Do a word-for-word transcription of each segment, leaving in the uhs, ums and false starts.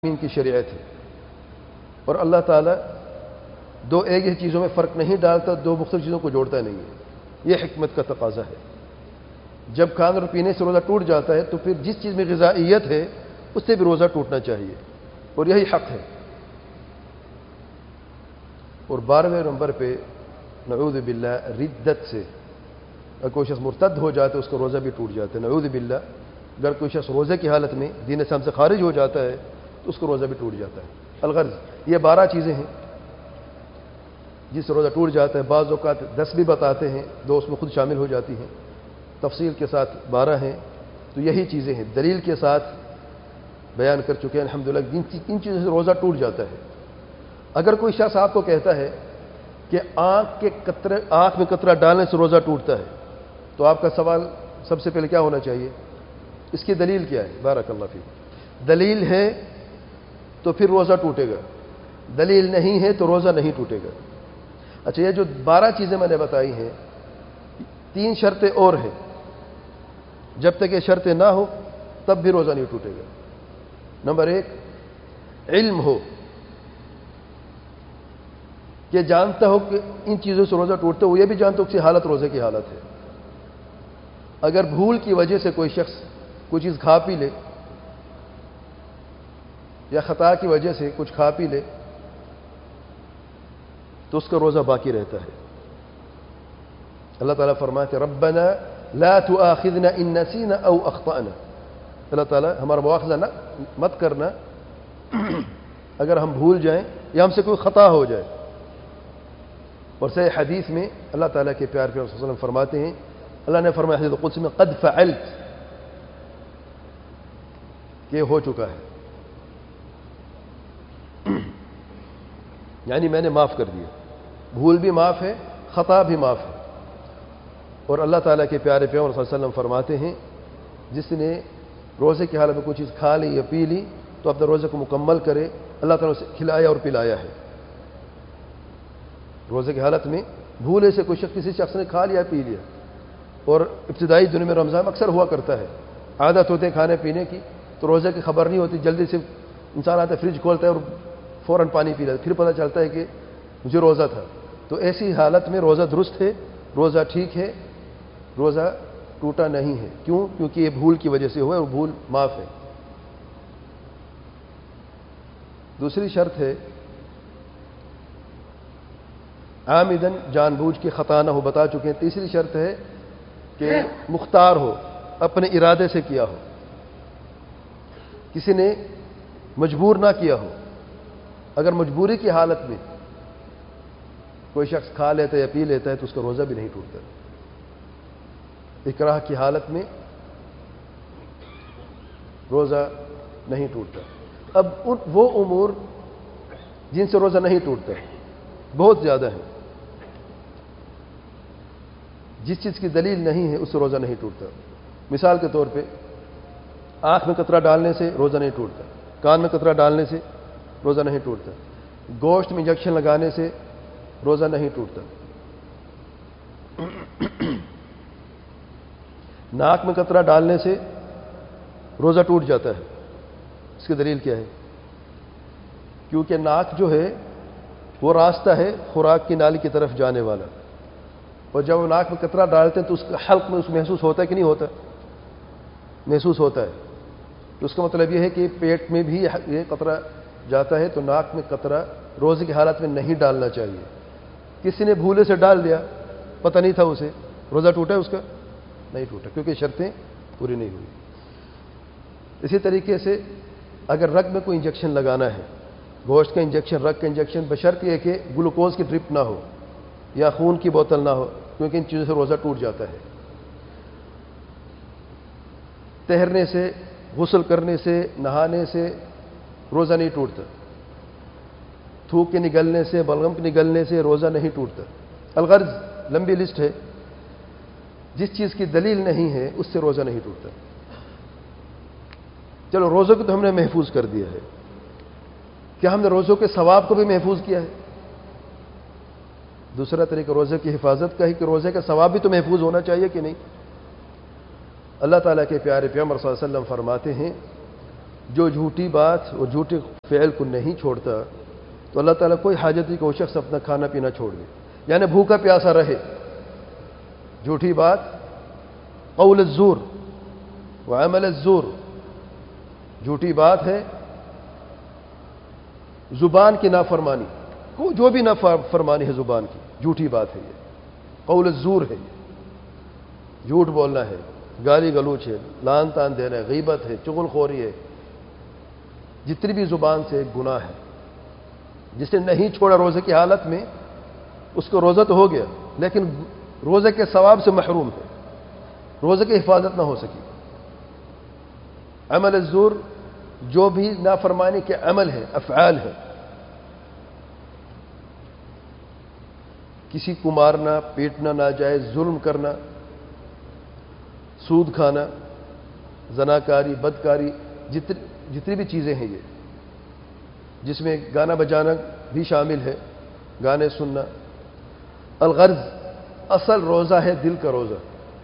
کی شریعت ہے، اور اللہ تعالیٰ دو ایک ہی چیزوں میں فرق نہیں ڈالتا، دو مختلف چیزوں کو جوڑتا نہیں ہے۔ یہ حکمت کا تقاضا ہے۔ جب کھانے اور پینے سے روزہ ٹوٹ جاتا ہے تو پھر جس چیز میں غذائیت ہے اس سے بھی روزہ ٹوٹنا چاہیے، اور یہی حق ہے۔ اور بارہویں نمبر پہ نعوذ باللہ ردت سے، اگر کوئی شخص مرتد ہو جاتا ہے اس کا روزہ بھی ٹوٹ جاتا ہے، نعوذ باللہ۔ اگر کوئی شخص روزے کی حالت میں دین اسلام سے خارج ہو جاتا ہے تو اس کا روزہ بھی ٹوٹ جاتا ہے۔ الغرض یہ بارہ چیزیں ہیں جس سے روزہ ٹوٹ جاتا ہے۔ بعض اوقات دس بھی بتاتے ہیں، دو اس میں خود شامل ہو جاتی ہیں، تفصیل کے ساتھ بارہ ہیں۔ تو یہی چیزیں ہیں، دلیل کے ساتھ بیان کر چکے ہیں الحمدللہ۔ کن چیزوں سے روزہ ٹوٹ جاتا ہے؟ اگر کوئی شخص آپ کو کہتا ہے کہ آنکھ کے قطرے آنکھ میں قطرہ ڈالنے سے روزہ ٹوٹتا ہے، تو آپ کا سوال سب سے پہلے کیا ہونا چاہیے؟ اس کی دلیل کیا ہے؟ بارک اللہ فیک۔ دلیل ہے تو پھر روزہ ٹوٹے گا، دلیل نہیں ہے تو روزہ نہیں ٹوٹے گا۔ اچھا، یہ جو بارہ چیزیں میں نے بتائی ہیں، تین شرطیں اور ہیں۔ جب تک یہ شرطیں نہ ہو تب بھی روزہ نہیں ٹوٹے گا۔ نمبر ایک، علم ہو، کہ جانتا ہو کہ ان چیزوں سے روزہ ٹوٹتا ہے، وہ یہ بھی جانتا ہو کہ حالت روزے کی حالت ہے۔ اگر بھول کی وجہ سے کوئی شخص کوئی چیز کھا پی لے، یا خطا کی وجہ سے کچھ کھا پی لے، تو اس کا روزہ باقی رہتا ہے۔ اللہ تعالیٰ فرماتے ربنا لا تؤاخذنا ان نسینا او اخطأنا، اللہ تعالیٰ ہمارا مواخذہ نہ مت کرنا اگر ہم بھول جائیں یا ہم سے کوئی خطا ہو جائے۔ اور صحیح حدیث میں اللہ تعالیٰ کے پیار پیغمبر صلی اللہ علیہ وسلم فرماتے ہیں، اللہ نے فرمایا حدیث قدسی میں قد فعلت، کہ ہو چکا ہے، یعنی میں نے معاف کر دیا۔ بھول بھی معاف ہے، خطا بھی معاف ہے۔ اور اللہ تعالیٰ کے پیارے پیغمبر صلی اللہ علیہ وسلم فرماتے ہیں، جس نے روزے کی حالت میں کوئی چیز کھا لی یا پی لی تو اپنے روزے کو مکمل کرے، اللہ تعالیٰ اسے کھلایا اور پلایا ہے۔ روزے کی حالت میں بھولے سے کوئی شخص کسی شخص نے کھا لیا پی لیا، اور ابتدائی دنوں میں رمضان اکثر ہوا کرتا ہے، عادت ہوتے کھانے پینے کی، تو روزے کی خبر نہیں ہوتی، جلدی سے انسان آتا ہے، فریج کھولتا ہے اور فوراً پانی پی لیتا ہے، پھر پتہ چلتا ہے کہ مجھے روزہ تھا۔ تو ایسی حالت میں روزہ درست ہے، روزہ ٹھیک ہے، روزہ ٹوٹا نہیں ہے۔ کیوں؟ کیونکہ یہ بھول کی وجہ سے ہوا ہے، اور بھول معاف ہے۔ دوسری شرط ہے عامدن، جان بوجھ کے خطا نہ ہو، بتا چکے ہیں۔ تیسری شرط ہے کہ مختار ہو، اپنے ارادے سے کیا ہو، کسی نے مجبور نہ کیا ہو۔ اگر مجبوری کی حالت میں کوئی شخص کھا لیتا ہے یا پی لیتا ہے تو اس کا روزہ بھی نہیں ٹوٹتا۔ اکراہ کی حالت میں روزہ نہیں ٹوٹتا۔ اب ان وہ امور جن سے روزہ نہیں ٹوٹتا بہت زیادہ ہیں۔ جس چیز کی دلیل نہیں ہے اس سے روزہ نہیں ٹوٹتا۔ مثال کے طور پہ آنکھ میں قطرہ ڈالنے سے روزہ نہیں ٹوٹتا، کان میں قطرہ ڈالنے سے روزہ نہیں ٹوٹتا، گوشت میں انجیکشن لگانے سے روزہ نہیں ٹوٹتا، ناک میں قطرہ ڈالنے سے روزہ ٹوٹ جاتا ہے۔ اس کی دلیل کیا ہے؟ کیونکہ ناک جو ہے وہ راستہ ہے خوراک کی نالی کی طرف جانے والا، اور جب وہ ناک میں قطرہ ڈالتے ہیں تو اس کا حلق میں اس محسوس ہوتا ہے کہ نہیں ہوتا؟ محسوس ہوتا ہے۔ تو اس کا مطلب یہ ہے کہ پیٹ میں بھی یہ قطرہ جاتا ہے، تو ناک میں قطرہ روزے کی حالت میں نہیں ڈالنا چاہیے۔ کسی نے بھولے سے ڈال دیا، پتہ نہیں تھا اسے، روزہ ٹوٹا ہے اس کا؟ نہیں ٹوٹا، کیونکہ شرطیں پوری نہیں ہوئی۔ اسی طریقے سے اگر رگ میں کوئی انجیکشن لگانا ہے، گوشت کا انجیکشن، رگ کا انجیکشن، بشرط یہ کہ گلوکوز کی ڈرپ نہ ہو یا خون کی بوتل نہ ہو، کیونکہ ان چیزوں سے روزہ ٹوٹ جاتا ہے۔ تیرنے سے، غسل کرنے سے، نہانے سے روزہ نہیں ٹوٹتا۔ تھوک کے نگلنے سے، بلغم کے نگلنے سے روزہ نہیں ٹوٹتا۔ الغرض لمبی لسٹ ہے، جس چیز کی دلیل نہیں ہے اس سے روزہ نہیں ٹوٹتا۔ چلو روزوں کو تو ہم نے محفوظ کر دیا ہے، کیا ہم نے روزوں کے ثواب کو بھی محفوظ کیا ہے؟ دوسرا طریقہ روزے کی حفاظت کا ہے کہ روزے کا ثواب بھی تو محفوظ ہونا چاہیے کہ نہیں؟ اللہ تعالیٰ کے پیارے پیغمبر صلی اللہ علیہ وسلم فرماتے ہیں جو جھوٹی بات اور جھوٹے فعل کو نہیں چھوڑتا تو اللہ تعالیٰ کوئی حاجت نہیں کہ وہ شخص اپنا کھانا پینا چھوڑ دے، یعنی بھوکا پیاسا رہے۔ جھوٹی بات، قول الزور وعمل الزور، جھوٹی بات ہے، زبان کی نافرمانی، کو جو بھی نافرمانی ہے زبان کی، جھوٹی بات ہے یہ، قول الزور ہے، یہ جھوٹ بولنا ہے، گالی گلوچ ہے، لان تان دینا ہے، غیبت ہے، چغل خوری ہے، جتنی بھی زبان سے گناہ ہے۔ جس نے نہیں چھوڑا روزے کی حالت میں، اس کو روزہ تو ہو گیا لیکن روزے کے ثواب سے محروم ہے، روزے کی حفاظت نہ ہو سکی۔ عمل الزور، جو بھی نافرمانی کے عمل ہے، افعال ہے، کسی کو مارنا، پیٹنا، ناجائز ظلم کرنا، سود کھانا، زناکاری، بدکاری، جتنی جتنی بھی چیزیں ہیں یہ، جس میں گانا بجانا بھی شامل ہے، گانے سننا۔ الغرض، اصل روزہ ہے دل کا روزہ،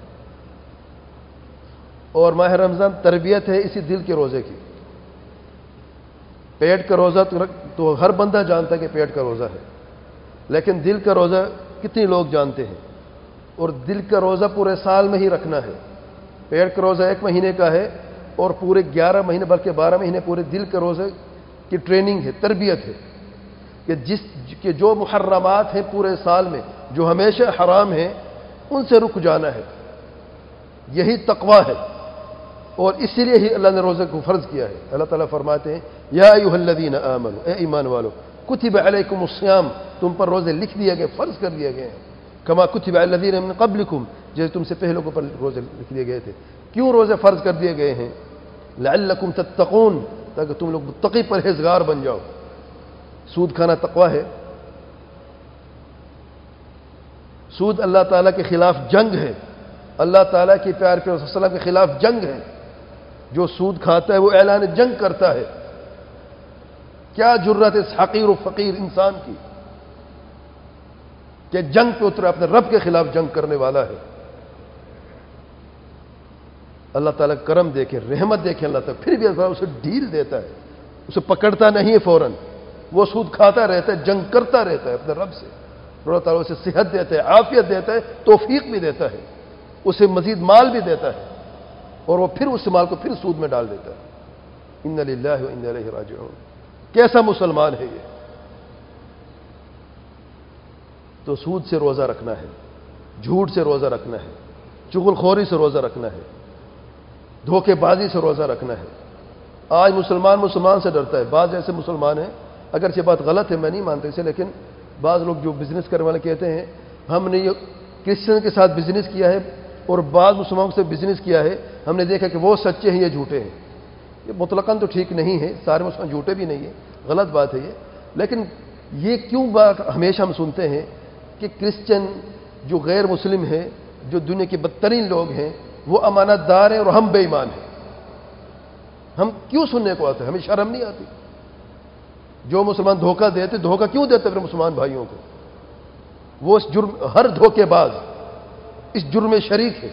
اور ماہ رمضان تربیت ہے اسی دل کے روزے کی۔ پیٹ کا روزہ تو ہر بندہ جانتا ہے کہ پیٹ کا روزہ ہے، لیکن دل کا روزہ کتنے لوگ جانتے ہیں؟ اور دل کا روزہ پورے سال میں ہی رکھنا ہے۔ پیٹ کا روزہ ایک مہینے کا ہے اور پورے گیارہ مہینے بلکہ بارہ مہینے پورے دل کے روزے کی ٹریننگ ہے، تربیت ہے کہ جس کہ جو محرمات ہیں پورے سال میں، جو ہمیشہ حرام ہیں، ان سے رک جانا ہے۔ یہی تقویٰ ہے، اور اسی لیے ہی اللہ نے روزے کو فرض کیا ہے۔ اللہ تعالیٰ فرماتے ہیں یا ایھا الذین آمنوا، اے ایمان والو، کتب علیکم الصیام، تم پر روزے لکھ دیے گئے، فرض کر دیے گئے ہیں، کما کتب علی الذین من قبلکم، جیسے تم سے پہلوں کو پر روزے لکھ دیے گئے تھے۔ کیوں روزے فرض کر دیے گئے ہیں؟ لعلکم تتقون، تاکہ تم لوگ متقی پرہیزگار بن جاؤ۔ سود کھانا تقویٰ ہے، سود اللہ تعالیٰ کے خلاف جنگ ہے، اللہ تعالیٰ کی پیار کے رسول صلی اللہ علیہ وسلم کے خلاف جنگ ہے۔ جو سود کھاتا ہے وہ اعلان جنگ کرتا ہے۔ کیا جرت ہے اس حقیر و فقیر انسان کی کہ جنگ پہ اترا، اپنے رب کے خلاف جنگ کرنے والا ہے۔ اللہ تعالیٰ کرم دیکھے، رحمت دیکھے اللہ تعالیٰ، پھر بھی اللہ اسے ڈھیل دیتا ہے، اسے پکڑتا نہیں ہے فوراً، وہ سود کھاتا رہتا ہے، جنگ کرتا رہتا ہے اپنے رب سے۔ اللہ تعالیٰ اسے صحت دیتا ہے، عافیت دیتا ہے، توفیق بھی دیتا ہے، اسے مزید مال بھی دیتا ہے، اور وہ پھر اس مال کو پھر سود میں ڈال دیتا ہے۔ ان للہ و انا الیہ راجعون۔ کیسا مسلمان ہے یہ؟ تو سود سے روزہ رکھنا ہے، جھوٹ سے روزہ رکھنا ہے، چغل خوری سے روزہ رکھنا ہے، دھوکے بازی سے روزہ رکھنا ہے۔ آج مسلمان مسلمان سے ڈرتا ہے۔ بعض ایسے مسلمان ہیں، اگرچہ بات غلط ہے، میں نہیں مانتا اسے، لیکن بعض لوگ جو بزنس کرنے والے کہتے ہیں ہم نے یہ کرسچن کے ساتھ بزنس کیا ہے اور بعض مسلمانوں سے بزنس کیا ہے، ہم نے دیکھا کہ وہ سچے ہیں، یہ جھوٹے ہیں۔ یہ مطلقاً تو ٹھیک نہیں ہے، سارے مسلمان جھوٹے بھی نہیں ہیں، غلط بات ہے یہ۔ لیکن یہ کیوں بات ہمیشہ ہم سنتے ہیں کہ کرسچن جو غیر مسلم ہیں، جو دنیا کے بدترین لوگ ہیں، وہ امانت دار ہیں اور ہم بے ایمان ہیں؟ ہم کیوں سننے کو آتے ہیں؟ ہمیں شرم نہیں آتی؟ جو مسلمان دھوکہ دیتے، دھوکہ کیوں دیتے پھر مسلمان بھائیوں کو؟ وہ اس جرم، ہر دھوکے باز اس جرم میں شریک ہے،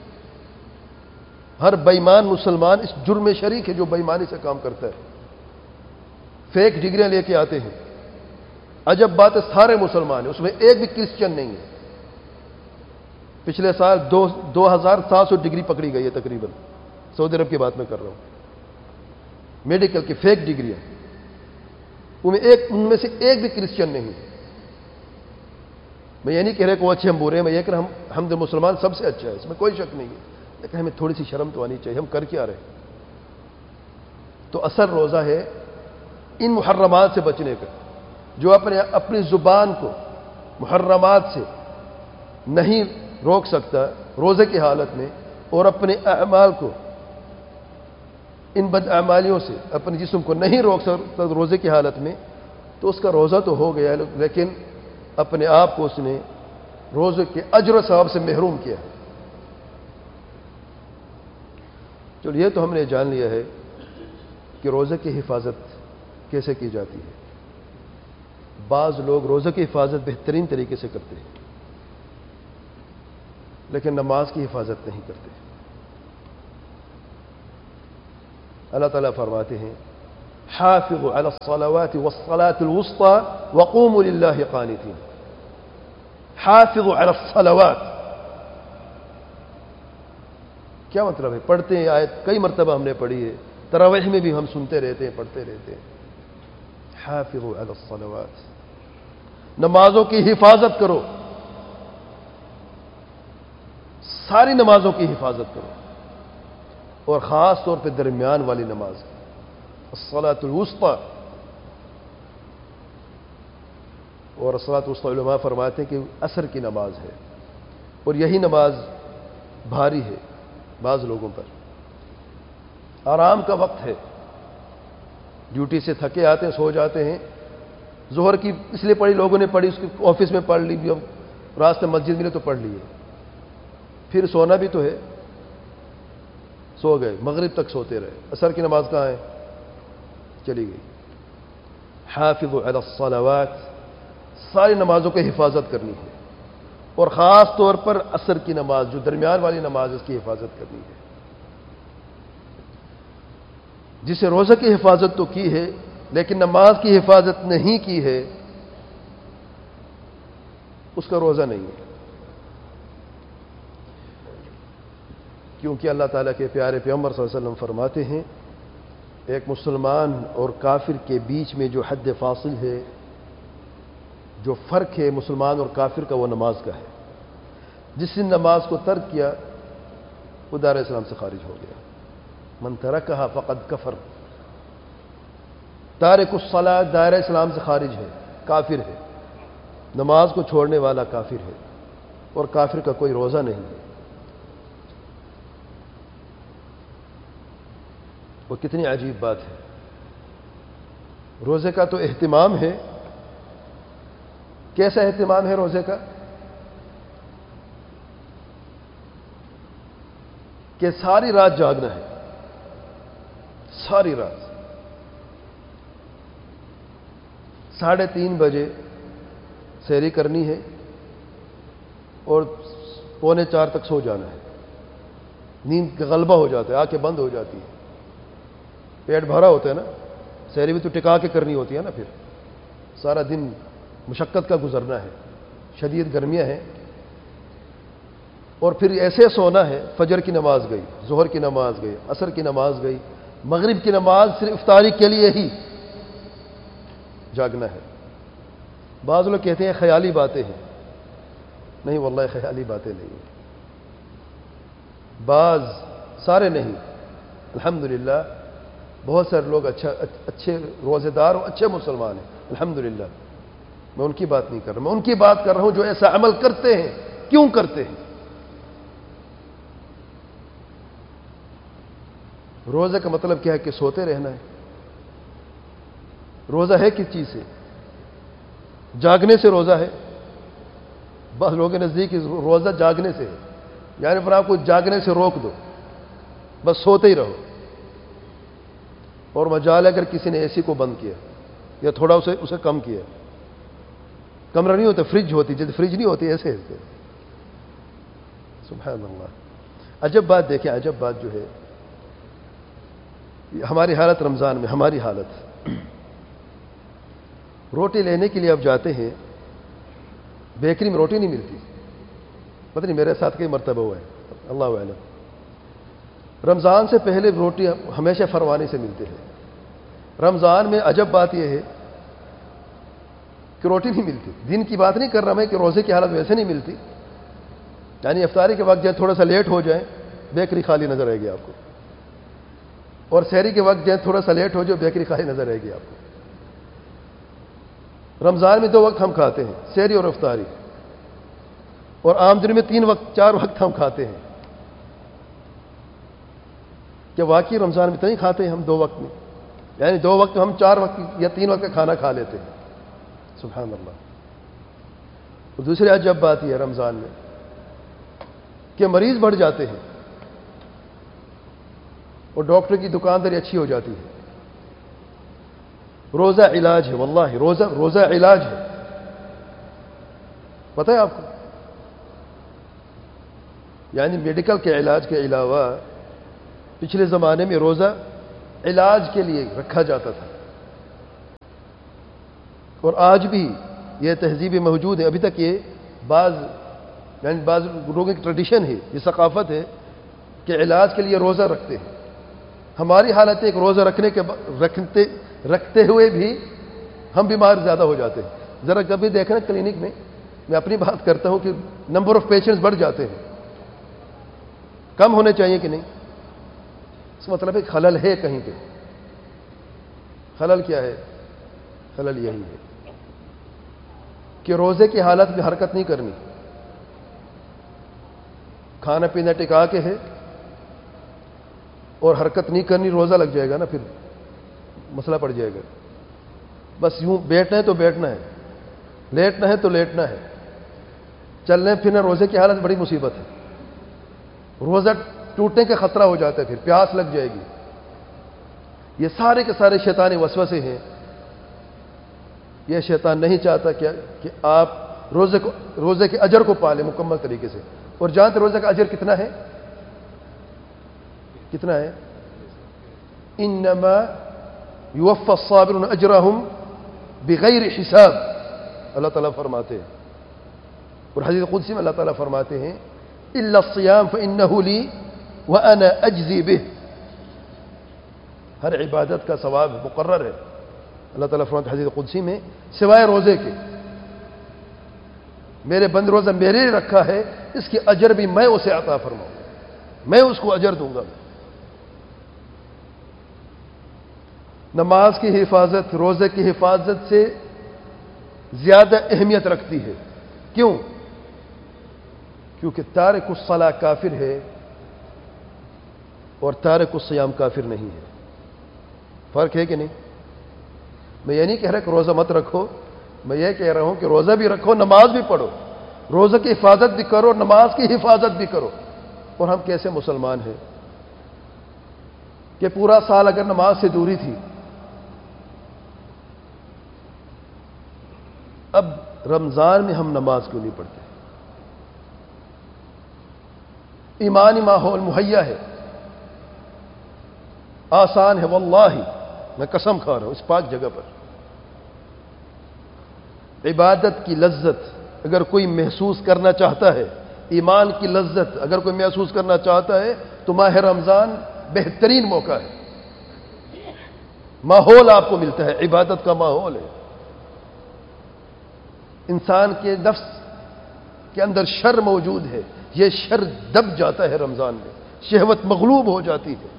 ہر بے ایمان مسلمان اس جرم میں شریک ہے جو بے ایمانی سے کام کرتا ہے۔ فیک ڈگریاں لے کے آتے ہیں۔ عجب بات ہے، سارے مسلمان ہیں، اس میں ایک بھی کرسچن نہیں ہے۔ پچھلے سال دو دو ہزار سات سو ڈگری پکڑی گئی ہے تقریباً، سعودی عرب کی بات میں کر رہا ہوں، میڈیکل کی فیک ڈگریاں، ان میں ایک ان میں سے ایک بھی کرسچن نہیں ہے۔ میں یہ نہیں کہہ رہا کہ وہ اچھے ہم برے ہیں، میں یہ کہہ رہا ہم ہم جو مسلمان سب سے اچھا ہے، اس میں کوئی شک نہیں ہے، لیکن ہمیں تھوڑی سی شرم تو آنی چاہیے، ہم کر کیا رہے؟ تو اصل روزہ ہے ان محرمات سے بچنے کا۔ جو اپنے اپنی زبان کو محرمات سے نہیں روک سکتا روزے کی حالت میں، اور اپنے اعمال کو ان بد اعمالیوں سے اپنے جسم کو نہیں روک سکتا روزے کی حالت میں، تو اس کا روزہ تو ہو گیا، لیکن اپنے آپ کو اس نے روزے کے اجر و ثواب سے محروم کیا۔ چلو یہ تو ہم نے جان لیا ہے کہ روزے کی حفاظت کیسے کی جاتی ہے۔ بعض لوگ روزے کی حفاظت بہترین طریقے سے کرتے ہیں، لیکن نماز کی حفاظت نہیں کرتے۔ اللہ تعالیٰ فرماتے ہیں حافظوا علی الصلوات والصلاة الوسطى وقوموا للہ قانتین. حافظوا علی الصلوات کیا مطلب ہے؟ پڑھتے ہیں آیت کئی مرتبہ ہم نے پڑھی ہے، تراویح میں بھی ہم سنتے رہتے ہیں، پڑھتے رہتے ہیں. حافظوا علی الصلوات، نمازوں کی حفاظت کرو، ساری نمازوں کی حفاظت کرو، اور خاص طور پہ درمیان والی نماز کی، الصلاۃ الوسطی. اور الصلاۃ الوسطی علماء فرماتے ہیں کہ عصر کی نماز ہے، اور یہی نماز بھاری ہے بعض لوگوں پر. آرام کا وقت ہے، ڈیوٹی سے تھکے آتے ہیں، سو جاتے ہیں. ظہر کی اس لیے پڑھی لوگوں نے پڑھی، اس کی آفس میں پڑھ لی، راستے مسجد ملے تو پڑھ لیے، پھر سونا بھی تو ہے، سو گئے، مغرب تک سوتے رہے. عصر کی نماز کہاں ہے؟ چلی گئی. حافظوا علی الصلوات، ساری نمازوں کی حفاظت کرنی ہے، اور خاص طور پر عصر کی نماز جو درمیان والی نماز، اس کی حفاظت کرنی ہے. جسے روزہ کی حفاظت تو کی ہے لیکن نماز کی حفاظت نہیں کی ہے، اس کا روزہ نہیں ہے. کیونکہ اللہ تعالیٰ کے پیارے پیغمبر صلی اللہ علیہ وسلم فرماتے ہیں ایک مسلمان اور کافر کے بیچ میں جو حد فاصل ہے، جو فرق ہے مسلمان اور کافر کا، وہ نماز کا ہے. جس نے نماز کو ترک کیا وہ دار اسلام سے خارج ہو گیا. من ترکھا فقد کفر. تارک الصلاۃ دائرہ اسلام سے خارج ہے، کافر ہے. نماز کو چھوڑنے والا کافر ہے، اور کافر کا کوئی روزہ نہیں ہے. وہ کتنی عجیب بات ہے. روزے کا تو اہتمام ہے. کیسا اہتمام ہے روزے کا؟ کہ ساری رات جاگنا ہے، ساری رات. ساڑھے تین بجے سحری کرنی ہے اور پونے چار تک سو جانا ہے. نیند کا غلبہ ہو جاتا ہے، آنکھیں بند ہو جاتی ہیں، پیٹ بھرا ہوتا ہے نا. سحری بھی تو ٹکا کے کرنی ہوتی ہے نا، پھر سارا دن مشقت کا گزرنا ہے، شدید گرمیاں ہیں. اور پھر ایسے سونا ہے، فجر کی نماز گئی، ظہر کی نماز گئی، عصر کی نماز گئی، مغرب کی نماز صرف افطاری کے لیے ہی جاگنا ہے. بعض لوگ کہتے ہیں خیالی باتیں ہیں. نہیں واللہ خیالی باتیں نہیں ہیں. بعض، سارے نہیں، الحمدللہ بہت سارے لوگ اچھا اچھے روزے دار اور اچھے مسلمان ہیں الحمدللہ. میں ان کی بات نہیں کر رہا، میں ان کی بات کر رہا ہوں جو ایسا عمل کرتے ہیں. کیوں کرتے ہیں؟ روزہ کا مطلب کیا ہے؟ کہ سوتے رہنا ہے. روزہ ہے کس چیز سے؟ جاگنے سے روزہ ہے. بس لوگوں کے نزدیک روزہ جاگنے سے ہے، یعنی پر آپ کو جاگنے سے روک دو، بس سوتے ہی رہو. اور مجال اگر کسی نے اے سی کو بند کیا یا تھوڑا اسے اسے کم کیا، کمرہ نہیں ہوتا، فریج ہوتی، جب فریج نہیں ہوتی ایسے ایسے. سبحان اللہ. عجب بات دیکھیں، عجب بات جو ہے ہماری حالت رمضان میں، ہماری حالت روٹی لینے کے لیے اب جاتے ہیں، بیکری میں روٹی نہیں ملتی. پتہ نہیں میرے ساتھ کئی مرتبہ ہوا ہے، اللہ اعلم. رمضان سے پہلے روٹی ہمیشہ فروانی سے ملتے ہیں. رمضان میں عجب بات یہ ہے کہ روٹی نہیں ملتی. دن کی بات نہیں کر رہا میں کہ روزے کی حالت ویسے نہیں ملتی، یعنی افطاری کے وقت جب تھوڑا سا لیٹ ہو جائے بیکری خالی نظر آئے گی آپ کو، اور سحری کے وقت جب تھوڑا سا لیٹ ہو جائے بیکری خالی نظر آئے گی آپ کو. رمضان میں دو وقت ہم کھاتے ہیں، سحری اور افطاری، اور عام دن میں تین وقت چار وقت ہم کھاتے ہیں. کہ واقعی رمضان میں تو نہیں کھاتے ہیں ہم دو وقت میں، یعنی دو وقت ہم چار وقت یا تین وقت کا کھانا کھا لیتے ہیں. سبحان اللہ. اور دوسری عجب بات یہ ہے رمضان میں کہ مریض بڑھ جاتے ہیں اور ڈاکٹر کی دکانداری اچھی ہو جاتی ہے. روزہ علاج ہے، واللہ روزہ روزہ علاج ہے. پتہ ہے آپ کو؟ یعنی میڈیکل کے علاج کے علاوہ پچھلے زمانے میں روزہ علاج کے لیے رکھا جاتا تھا، اور آج بھی یہ تہذیب موجود ہے. ابھی تک یہ بعض یعنی بعض لوگوں کی ٹریڈیشن ہے، یہ ثقافت ہے کہ علاج کے لیے روزہ رکھتے ہیں. ہماری حالت ایک روزہ رکھنے کے رکھتے رکھتے ہوئے بھی ہم بیمار زیادہ ہو جاتے ہیں. ذرا کبھی دیکھنا کلینک میں، میں اپنی بات کرتا ہوں کہ نمبر آف پیشنٹس بڑھ جاتے ہیں. کم ہونے چاہیے کہ نہیں؟ اس کا مطلب ہے خلل ہے کہیں پہ. خلل کیا ہے؟ خلل یہی ہے کہ روزے کی حالت میں حرکت نہیں کرنی، کھانا پینا ٹکا کے ہے اور حرکت نہیں کرنی، روزہ لگ جائے گا نا، پھر مسئلہ پڑ جائے گا. بس یوں بیٹھنا ہے تو بیٹھنا ہے، لیٹنا ہے تو لیٹنا ہے. چلنے پھرنا روزے کی حالت بڑی مصیبت ہے. روزہ ٹوٹنے کا خطرہ ہو جاتا ہے، پھر پیاس لگ جائے گی. یہ سارے کے سارے شیطانی وسوسے ہیں. یہ شیطان نہیں چاہتا کہ کہ آپ روزے کو روزے کے اجر کو پالیں مکمل طریقے سے. اور جانتے روزے کا اجر کتنا ہے؟ کتنا ہے؟ انما یوفی الصابرون اجرہم بغیر حساب، اللہ تعالیٰ فرماتے ہیں. اور حدیث قدسی میں اللہ تعالیٰ فرماتے ہیں الا الصیام فانہ لی وانا اجزی بہ. ہر عبادت کا ثواب مقرر ہے. اللہ تعالیٰ فرماتے ہیں حدیث قدسی میں سوائے روزے کے، میرے بند روزہ میرے لیے رکھا ہے، اس کی اجر بھی میں اسے عطا فرماؤں، میں اس کو اجر دوں گا. نماز کی حفاظت روزے کی حفاظت سے زیادہ اہمیت رکھتی ہے. کیوں؟ کیونکہ تارک الصلاۃ کافر ہے اور تارک الصیام کافر نہیں ہے. فرق ہے کہ نہیں؟ میں یہ نہیں کہہ رہا کہ روزہ مت رکھو، میں یہ کہہ رہا ہوں کہ روزہ بھی رکھو، نماز بھی پڑھو، روزہ کی حفاظت بھی کرو، نماز کی حفاظت بھی کرو. اور ہم کیسے مسلمان ہیں کہ پورا سال اگر نماز سے دوری تھی، اب رمضان میں ہم نماز کیوں نہیں پڑھتے؟ ایمانی ماحول مہیا ہے، آسان ہے، واللہ میں قسم کھا رہا ہوں اس پاک جگہ پر. عبادت کی لذت اگر کوئی محسوس کرنا چاہتا ہے، ایمان کی لذت اگر کوئی محسوس کرنا چاہتا ہے تو ماہ رمضان بہترین موقع ہے. ماحول آپ کو ملتا ہے، عبادت کا ماحول ہے. انسان کے نفس کے اندر شر موجود ہے، یہ شر دب جاتا ہے رمضان میں، شہوت مغلوب ہو جاتی ہے.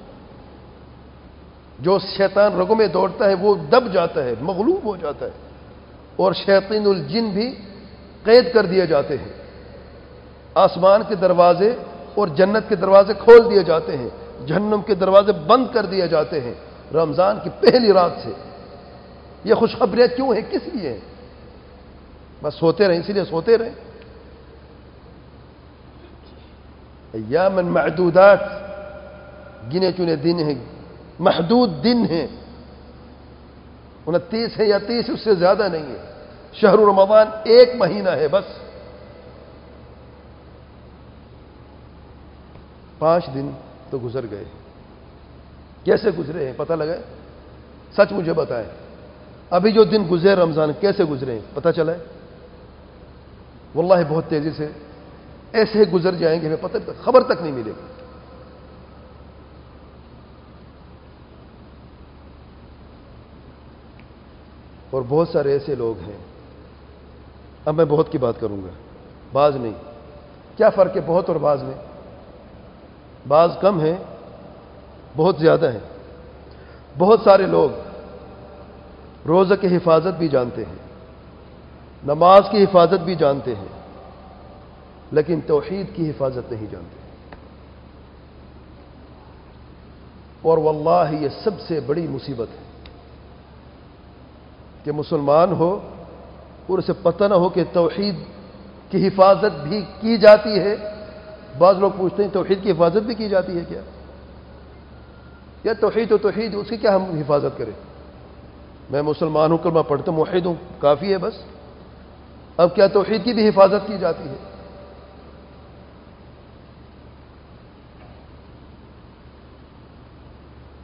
جو شیطان رگوں میں دوڑتا ہے وہ دب جاتا ہے، مغلوب ہو جاتا ہے. اور شیاطین الجن بھی قید کر دیے جاتے ہیں. آسمان کے دروازے اور جنت کے دروازے کھول دیے جاتے ہیں، جہنم کے دروازے بند کر دیے جاتے ہیں رمضان کی پہلی رات سے. یہ خوشخبریاں کیوں ہیں؟ کس لیے ہیں؟ بس سوتے رہیں، اسی لیے سوتے رہیں. ایام معدودات، گنے چنے دن ہیں، محدود دن ہیں، انتیس ہے یا تیس، اس سے زیادہ نہیں ہے. شہر رمضان ایک مہینہ ہے بس. پانچ دن تو گزر گئے. کیسے گزرے ہیں پتہ لگا؟ سچ مجھے بتائیں، ابھی جو دن گزرے رمضان کیسے گزرے ہیں پتہ چلا ہے؟ واللہ بہت تیزی سے ایسے گزر جائیں گے، ہمیں پتہ خبر تک نہیں ملے گی. اور بہت سارے ایسے لوگ ہیں، اب میں بہت کی بات کروں گا، بعض نہیں. کیا فرق ہے بہت اور بعض میں؟ بعض کم ہیں، بہت زیادہ ہیں. بہت سارے لوگ روزہ کی حفاظت بھی جانتے ہیں، نماز کی حفاظت بھی جانتے ہیں، لیکن توحید کی حفاظت نہیں جانتے. اور واللہ یہ سب سے بڑی مصیبت ہے کہ مسلمان ہو اور اسے پتہ نہ ہو کہ توحید کی حفاظت بھی کی جاتی ہے. بعض لوگ پوچھتے ہیں توحید کی حفاظت بھی کی جاتی ہے کیا؟ یا توحید و توحید اس کی کیا ہم حفاظت کریں؟ میں مسلمان ہوں، کلمہ پڑھتا ہوں، موحد ہوں، کافی ہے بس. اب کیا توحید کی بھی حفاظت کی جاتی ہے؟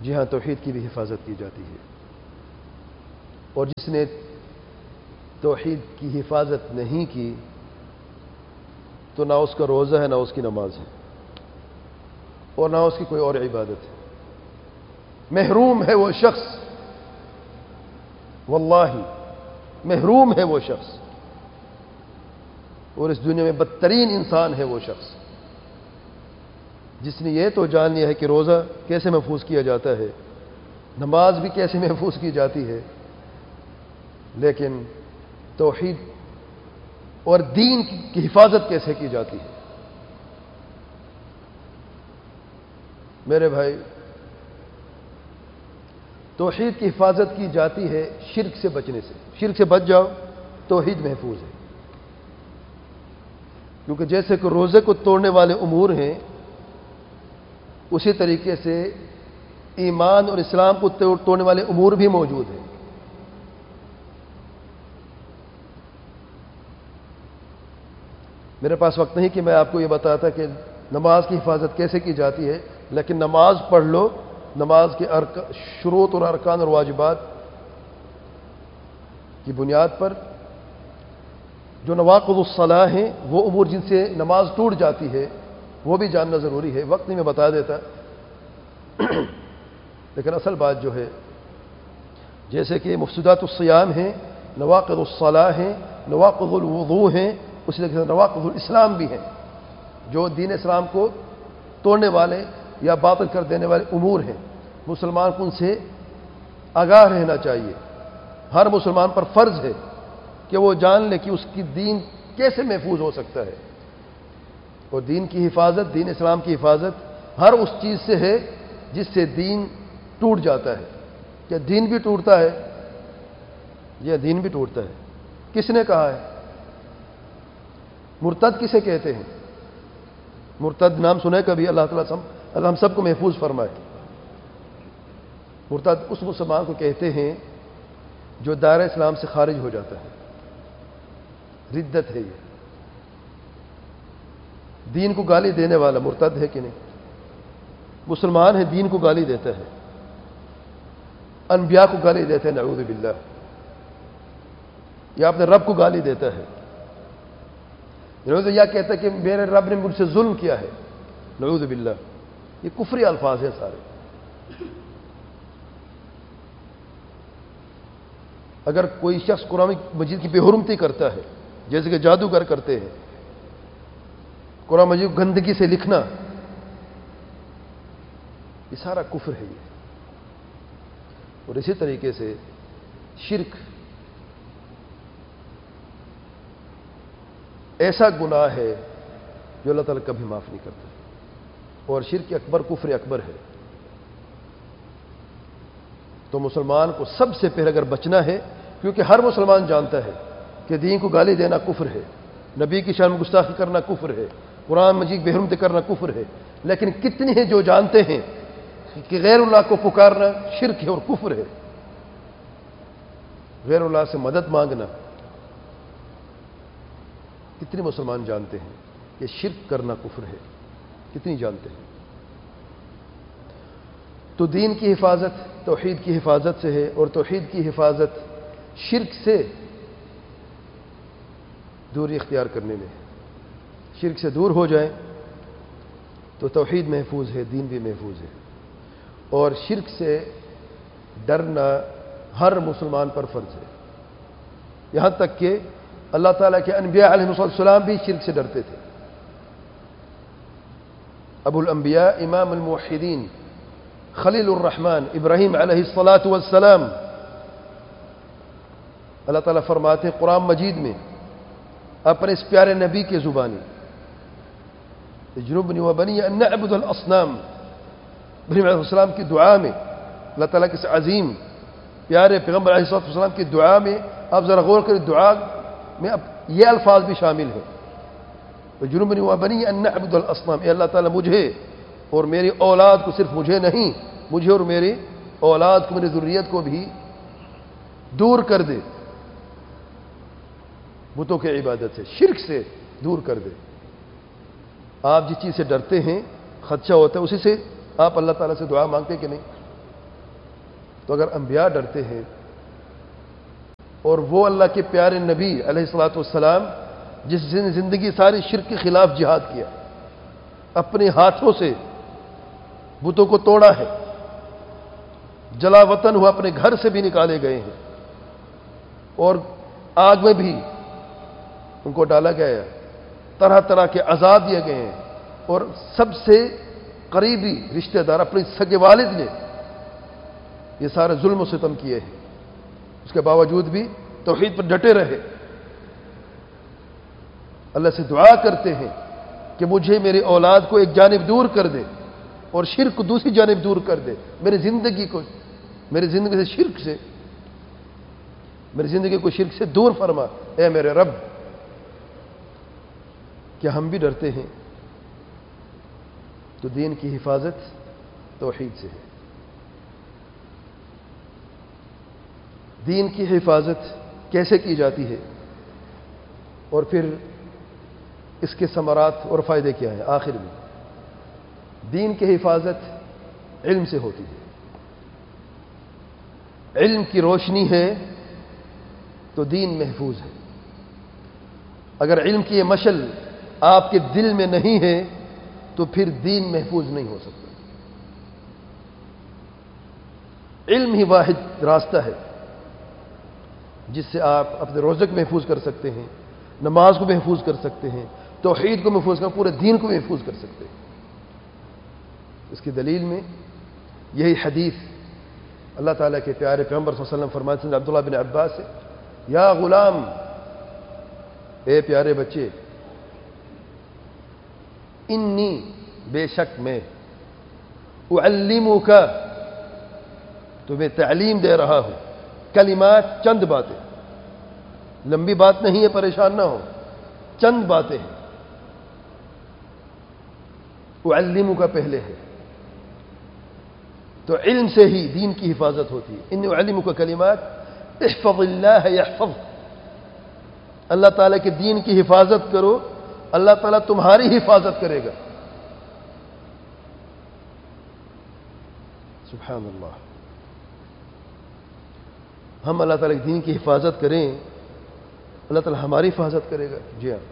جی ہاں، توحید کی بھی حفاظت کی جاتی ہے، اور جس نے توحید کی حفاظت نہیں کی تو نہ اس کا روزہ ہے، نہ اس کی نماز ہے، اور نہ اس کی کوئی اور عبادت ہے۔ محروم ہے وہ شخص، واللہ محروم ہے وہ شخص، اور اس دنیا میں بدترین انسان ہے وہ شخص جس نے یہ تو جان لیا ہے کہ روزہ کیسے محفوظ کیا جاتا ہے، نماز بھی کیسے محفوظ کی جاتی ہے، لیکن توحید اور دین کی حفاظت کیسے کی جاتی ہے۔ میرے بھائی، توحید کی حفاظت کی جاتی ہے شرک سے بچنے سے۔ شرک سے بچ جاؤ، توحید محفوظ ہے، کیونکہ جیسے کہ روزے کو توڑنے والے امور ہیں، اسی طریقے سے ایمان اور اسلام کو توڑنے والے امور بھی موجود ہیں۔ میرے پاس وقت نہیں کہ میں آپ کو یہ بتاتا کہ نماز کی حفاظت کیسے کی جاتی ہے، لیکن نماز پڑھ لو، نماز کے شروط اور ارکان اور واجبات کی بنیاد پر جو نواقض الصلاح ہیں، وہ امور جن سے نماز ٹوٹ جاتی ہے، وہ بھی جاننا ضروری ہے۔ وقت نہیں میں بتا دیتا، لیکن اصل بات جو ہے، جیسے کہ مفسدات الصیام ہیں، نواقض الصلاح ہیں، نواقض الوضوء ہیں، اسی طرح سے نواقض الاسلام بھی ہیں، جو دین اسلام کو توڑنے والے یا باطل کر دینے والے امور ہیں۔ مسلمان کو ان سے آگاہ رہنا چاہیے۔ ہر مسلمان پر فرض ہے کہ وہ جان لے کہ اس کی دین کیسے محفوظ ہو سکتا ہے، اور دین کی حفاظت، دین اسلام کی حفاظت ہر اس چیز سے ہے جس سے دین ٹوٹ جاتا ہے۔ کیا دین بھی ٹوٹتا ہے؟ یہ دین بھی ٹوٹتا ہے۔ کس نے کہا ہے؟ مرتد کسے کہتے ہیں؟ مرتد نام سنا ہے کبھی؟ اللہ تعالیٰ سب اللہ ہم سب کو محفوظ فرمائے۔ مرتد اس مسلمان کو کہتے ہیں جو دائرہ اسلام سے خارج ہو جاتا ہے، ردت ہے۔ یہ دین کو گالی دینے والا مرتد ہے کہ نہیں؟ مسلمان ہے، دین کو گالی دیتا ہے، انبیاء کو گالی دیتا ہے، نعوذ باللہ، یا اپنے رب کو گالی دیتا ہے، نعوذ، یا کہتا ہے کہ میرے رب نے مجھ سے ظلم کیا ہے، نعوذ باللہ۔ یہ کفری الفاظ ہیں سارے۔ اگر کوئی شخص قرآن مجید کی بے حرمتی کرتا ہے، جیسے کہ جادوگر کرتے ہیں، قرآن مجید کو گندگی سے لکھنا، یہ سارا کفر ہے یہ۔ اور اسی طریقے سے شرک ایسا گناہ ہے جو اللہ تعالیٰ کبھی معاف نہیں کرتا، اور شرک اکبر کفر اکبر ہے۔ تو مسلمان کو سب سے پہلے اگر بچنا ہے، کیونکہ ہر مسلمان جانتا ہے کہ دین کو گالی دینا کفر ہے، نبی کی شان میں گستاخی کرنا کفر ہے، قرآن مجید بے حرمتی کرنا کفر ہے، لیکن کتنے ہیں جو جانتے ہیں کہ غیر اللہ کو پکارنا شرک ہے اور کفر ہے، غیر اللہ سے مدد مانگنا؟ کتنے مسلمان جانتے ہیں کہ شرک کرنا کفر ہے؟ کتنی جانتے ہیں؟ تو دین کی حفاظت توحید کی حفاظت سے ہے، اور توحید کی حفاظت شرک سے دوری اختیار کرنے میں ہے۔ شرک سے دور ہو جائیں تو توحید محفوظ ہے، دین بھی محفوظ ہے، اور شرک سے ڈرنا ہر مسلمان پر فرض ہے، یہاں تک کہ اللہ تعالیٰ کے انبیاء علیہ السلام بھی شرک سے ڈرتے تھے۔ ابو الانبیاء امام الموحدین خلیل الرحمن ابراہیم علیہ الصلاۃ والسلام، اللہ تعالیٰ فرماتے ہیں قرآن مجید میں اپنے اس پیارے نبی کے زبانی، اجنبنی وبنی ان نعبد الاصنام، ابراہیم علیہ السلام کی دعا میں، اللہ تعالیٰ کے عظیم پیارے پیغمبر علیہ السلام کی دعا میں آپ ذرا غور کریں، دعا میں اب یہ الفاظ بھی شامل ہیں، اجنبنی وبنی ان نعبد الاصنام، اے اللہ تعالیٰ مجھے اور میری اولاد کو، صرف مجھے نہیں، مجھے اور میری اولاد کو، میری ذریت کو بھی دور کر دے بتوں کی عبادت سے، شرک سے دور کر دے۔ آپ جس چیز سے ڈرتے ہیں، خدشہ ہوتا ہے، اسی سے آپ اللہ تعالیٰ سے دعا مانگتے کہ نہیں؟ تو اگر انبیاء ڈرتے ہیں اور وہ اللہ کے پیارے نبی علیہ الصلوۃ والسلام جس نے زندگی ساری شرک کے خلاف جہاد کیا، اپنے ہاتھوں سے بتوں کو توڑا ہے، جلا وطن ہوا، اپنے گھر سے بھی نکالے گئے ہیں اور آگ میں بھی ان کو ڈالا گیا ہے، طرح طرح کے عذاب دیے گئے ہیں، اور سب سے قریبی رشتہ دار اپنے سگے والد نے یہ سارے ظلم و ستم کیے ہیں، اس کے باوجود بھی توحید پر ڈٹے رہے۔ اللہ سے دعا کرتے ہیں کہ مجھے میرے اولاد کو ایک جانب دور کر دے اور شرک کو دوسری جانب دور کر دے، میری زندگی کو میری زندگی سے شرک سے میری زندگی کو شرک سے دور فرما اے میرے رب۔ کیا ہم بھی ڈرتے ہیں؟ تو دین کی حفاظت توحید سے ہے۔ دین کی حفاظت کیسے کی جاتی ہے اور پھر اس کے ثمرات اور فائدے کیا ہیں؟ آخر میں دین کی حفاظت علم سے ہوتی ہے۔ علم کی روشنی ہے تو دین محفوظ ہے۔ اگر علم کی یہ مشل آپ کے دل میں نہیں ہے تو پھر دین محفوظ نہیں ہو سکتا۔ علم ہی واحد راستہ ہے جس سے آپ اپنے روزے کو محفوظ کر سکتے ہیں، نماز کو محفوظ کر سکتے ہیں، توحید کو محفوظ کر پورے دین کو محفوظ کر سکتے ہیں۔ اس کی دلیل میں یہی حدیث اللہ تعالیٰ کے پیارے پیغمبر صلی اللہ علیہ وسلم فرماتے ہیں عبداللہ بن عباس سے، یا غلام، اے پیارے بچے، انی بے شک میں اعلمک تمہیں تعلیم دے رہا ہوں، کلمات چند باتیں، لمبی بات نہیں ہے، پریشان نہ ہو، چند باتیں ہیں۔ اعلمک پہلے ہے تو علم سے ہی دین کی حفاظت ہوتی ہے۔ انی اعلمک کلمات احفظ اللہ یحفظ، اللہ تعالیٰ کے دین کی حفاظت کرو، اللہ تعالیٰ تمہاری حفاظت کرے گا۔ سبحان اللہ، ہم اللہ تعالیٰ کے دین کی حفاظت کریں، اللہ تعالیٰ ہماری حفاظت کرے گا۔ جی ہاں،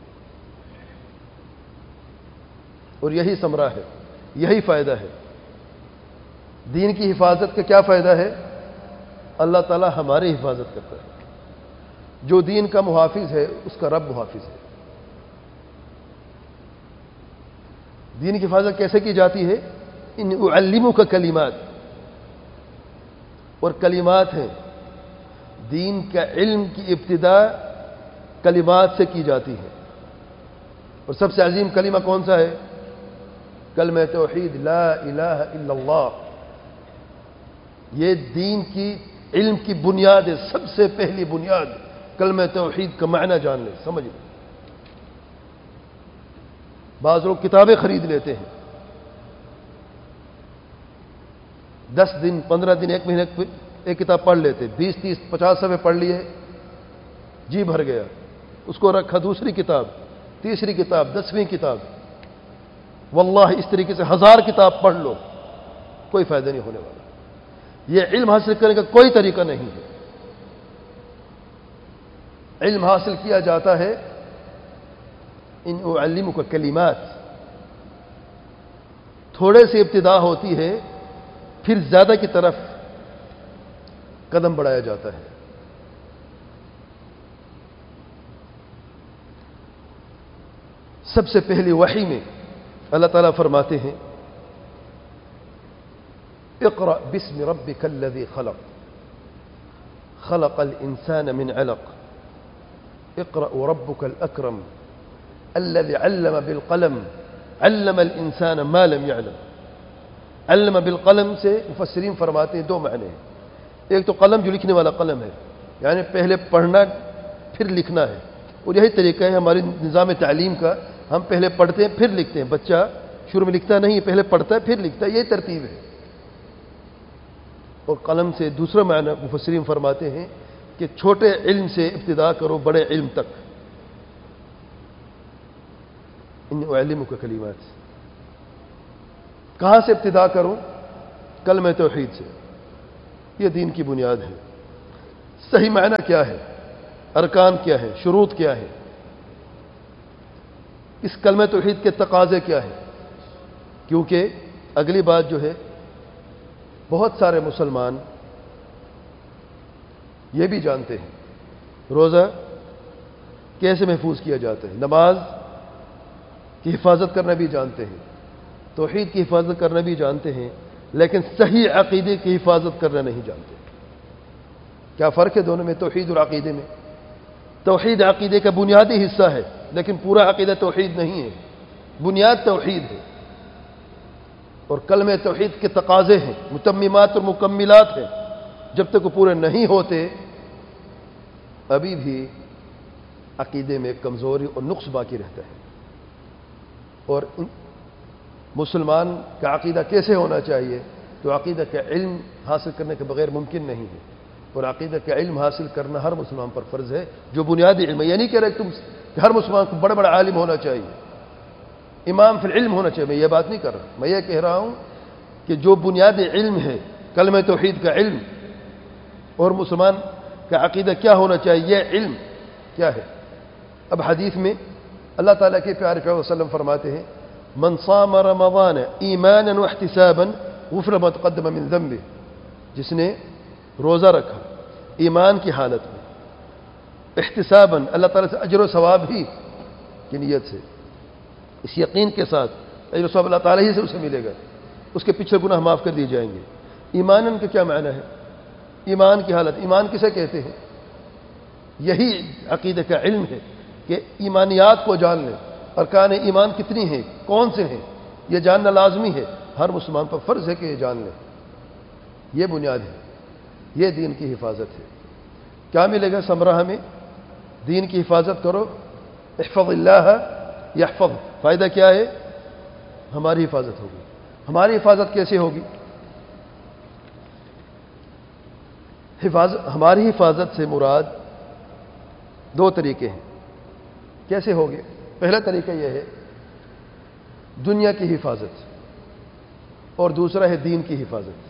اور یہی ثمرہ ہے، یہی فائدہ ہے۔ دین کی حفاظت کا کیا فائدہ ہے؟ اللہ تعالیٰ ہماری حفاظت کرتا ہے۔ جو دین کا محافظ ہے اس کا رب محافظ ہے۔ دین کی حفاظت کیسے کی جاتی ہے؟ ان اعلمک کلمات، اور کلمات ہیں، دین کا علم کی ابتدا کلمات سے کی جاتی ہے، اور سب سے عظیم کلمہ کون سا ہے؟ کلمہ توحید، لا الہ الا اللہ۔ یہ دین کی علم کی بنیاد ہے، سب سے پہلی بنیاد کلمہ توحید کا معنی جان لیں، سمجھ لیں۔ بعض لوگ کتابیں خرید لیتے ہیں، دس دن پندرہ دن ایک مہینے ایک کتاب پڑھ لیتے، بیس تیس پچاس صفحے پڑھ لیے، جی بھر گیا، اس کو رکھا دوسری کتاب، تیسری کتاب، دسویں کتاب۔ واللہ اس طریقے سے ہزار کتاب پڑھ لو، کوئی فائدہ نہیں ہونے والا۔ یہ علم حاصل کرنے کا کوئی طریقہ نہیں ہے۔ علم حاصل کیا جاتا ہے ان اعلمک کلمات، تھوڑے سے ابتدا ہوتی ہے، پھر زیادہ کی طرف قدم بڑھایا جاتا ہے۔ سب سے پہلی وحی میں اللہ تعالیٰ فرماتے ہیں اقرأ باسم ربک الذی خلق خلق الانسان من علق اقرأ وربک الاکرم الذي علم بالقلم علم الانسان ما لم يعلم۔ علم بالقلم سے مفسرین فرماتے ہیں دو معنی ہیں، ایک تو قلم جو لکھنے والا قلم ہے، یعنی پہلے پڑھنا پھر لکھنا ہے، اور یہی طریقہ ہے ہماری نظام تعلیم کا، ہم پہلے پڑھتے ہیں پھر لکھتے ہیں، بچہ شروع میں لکھتا نہیں، پہلے پڑھتا ہے پھر لکھتا ہے، یہی ترتیب ہے۔ اور قلم سے دوسرا معنی مفسرین فرماتے ہیں کہ چھوٹے علم سے ابتدا کرو بڑے علم تک۔ ان اعلمک کلمات، کہاں سے ابتدا کروں؟ کلمہ توحید سے۔ یہ دین کی بنیاد ہے۔ صحیح معنی کیا ہے، ارکان کیا ہے، شروط کیا ہے، اس کلمہ توحید کے تقاضے کیا ہے؟ کیونکہ اگلی بات جو ہے، بہت سارے مسلمان یہ بھی جانتے ہیں روزہ کیسے محفوظ کیا جاتا ہے، نماز کی حفاظت کرنا بھی جانتے ہیں، توحید کی حفاظت کرنا بھی جانتے ہیں، لیکن صحیح عقیدے کی حفاظت کرنا نہیں جانتے۔ کیا فرق ہے دونوں میں، توحید اور عقیدے میں؟ توحید عقیدے کا بنیادی حصہ ہے، لیکن پورا عقیدہ توحید نہیں ہے، بنیاد توحید ہے، اور کلمہ توحید کے تقاضے ہیں، متممات اور مکملات ہیں، جب تک وہ پورے نہیں ہوتے ابھی بھی عقیدے میں کمزوری اور نقص باقی رہتا ہے۔ اور مسلمان کا عقیدہ کیسے ہونا چاہیے؟ تو عقیدہ کا علم حاصل کرنے کے بغیر ممکن نہیں ہے، اور عقیدہ کا علم حاصل کرنا ہر مسلمان پر فرض ہے، جو بنیادی علم ہے۔ یہ نہیں کہہ رہے کہ تم کہ ہر مسلمان کو بڑا بڑا عالم ہونا چاہیے، امام فی العلم ہونا چاہیے، میں یہ بات نہیں کر رہا، میں یہ کہہ رہا ہوں کہ جو بنیادی علم ہے کلمہ توحید کا علم، اور مسلمان کا عقیدہ کیا ہونا چاہیے، یہ علم کیا ہے۔ اب حدیث میں اللہ تعالیٰ کے پیارے پیغمبر صلی اللہ علیہ وسلم فرماتے ہیں، من صام رمضان ایمانا واحتسابا غفر ما تقدم من ذنبه، جس نے روزہ رکھا ایمان کی حالت میں، احتسابا اللہ تعالیٰ سے اجر و ثواب ہی کی نیت سے، اس یقین کے ساتھ اجر و ثواب اللہ تعالیٰ ہی سے اسے ملے گا، اس کے پیچھے گناہ معاف کر دیے جائیں گے۔ ایمانن کا کیا معنی ہے؟ ایمان کی حالت، ایمان کسے کہتے ہیں؟ یہی عقیدہ کا علم ہے کہ ایمانیات کو جان لیں، ارکان ایمان کتنی ہیں، کون سے ہیں، یہ جاننا لازمی ہے، ہر مسلمان پر فرض ہے کہ یہ جان لیں۔ یہ بنیاد ہے، یہ دین کی حفاظت ہے۔ کیا ملے گا ثمرہ ہمیں؟ دین کی حفاظت کرو، احفظ اللہ یحفظ، فائدہ کیا ہے؟ ہماری حفاظت ہوگی۔ ہماری حفاظت کیسے ہوگی؟ حفاظت ہماری حفاظت سے مراد دو طریقے ہیں۔ کیسے ہوگے؟ پہلا طریقہ یہ ہے دنیا کی حفاظت، اور دوسرا ہے دین کی حفاظت۔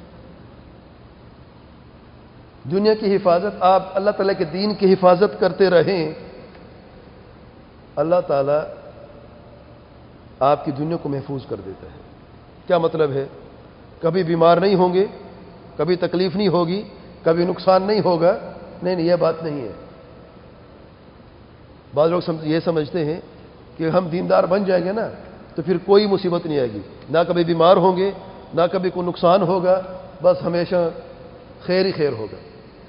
دنیا کی حفاظت، آپ اللہ تعالیٰ کے دین کی حفاظت کرتے رہیں، اللہ تعالیٰ آپ کی دنیا کو محفوظ کر دیتا ہے۔ کیا مطلب ہے؟ کبھی بیمار نہیں ہوں گے، کبھی تکلیف نہیں ہوگی، کبھی نقصان نہیں ہوگا، نہیں نہیں یہ بات نہیں ہے۔ بعض لوگ یہ سمجھتے ہیں کہ ہم دیندار بن جائیں گے نا تو پھر کوئی مصیبت نہیں آئے گی، نہ کبھی بیمار ہوں گے، نہ کبھی کوئی نقصان ہوگا، بس ہمیشہ خیر ہی خیر ہوگا۔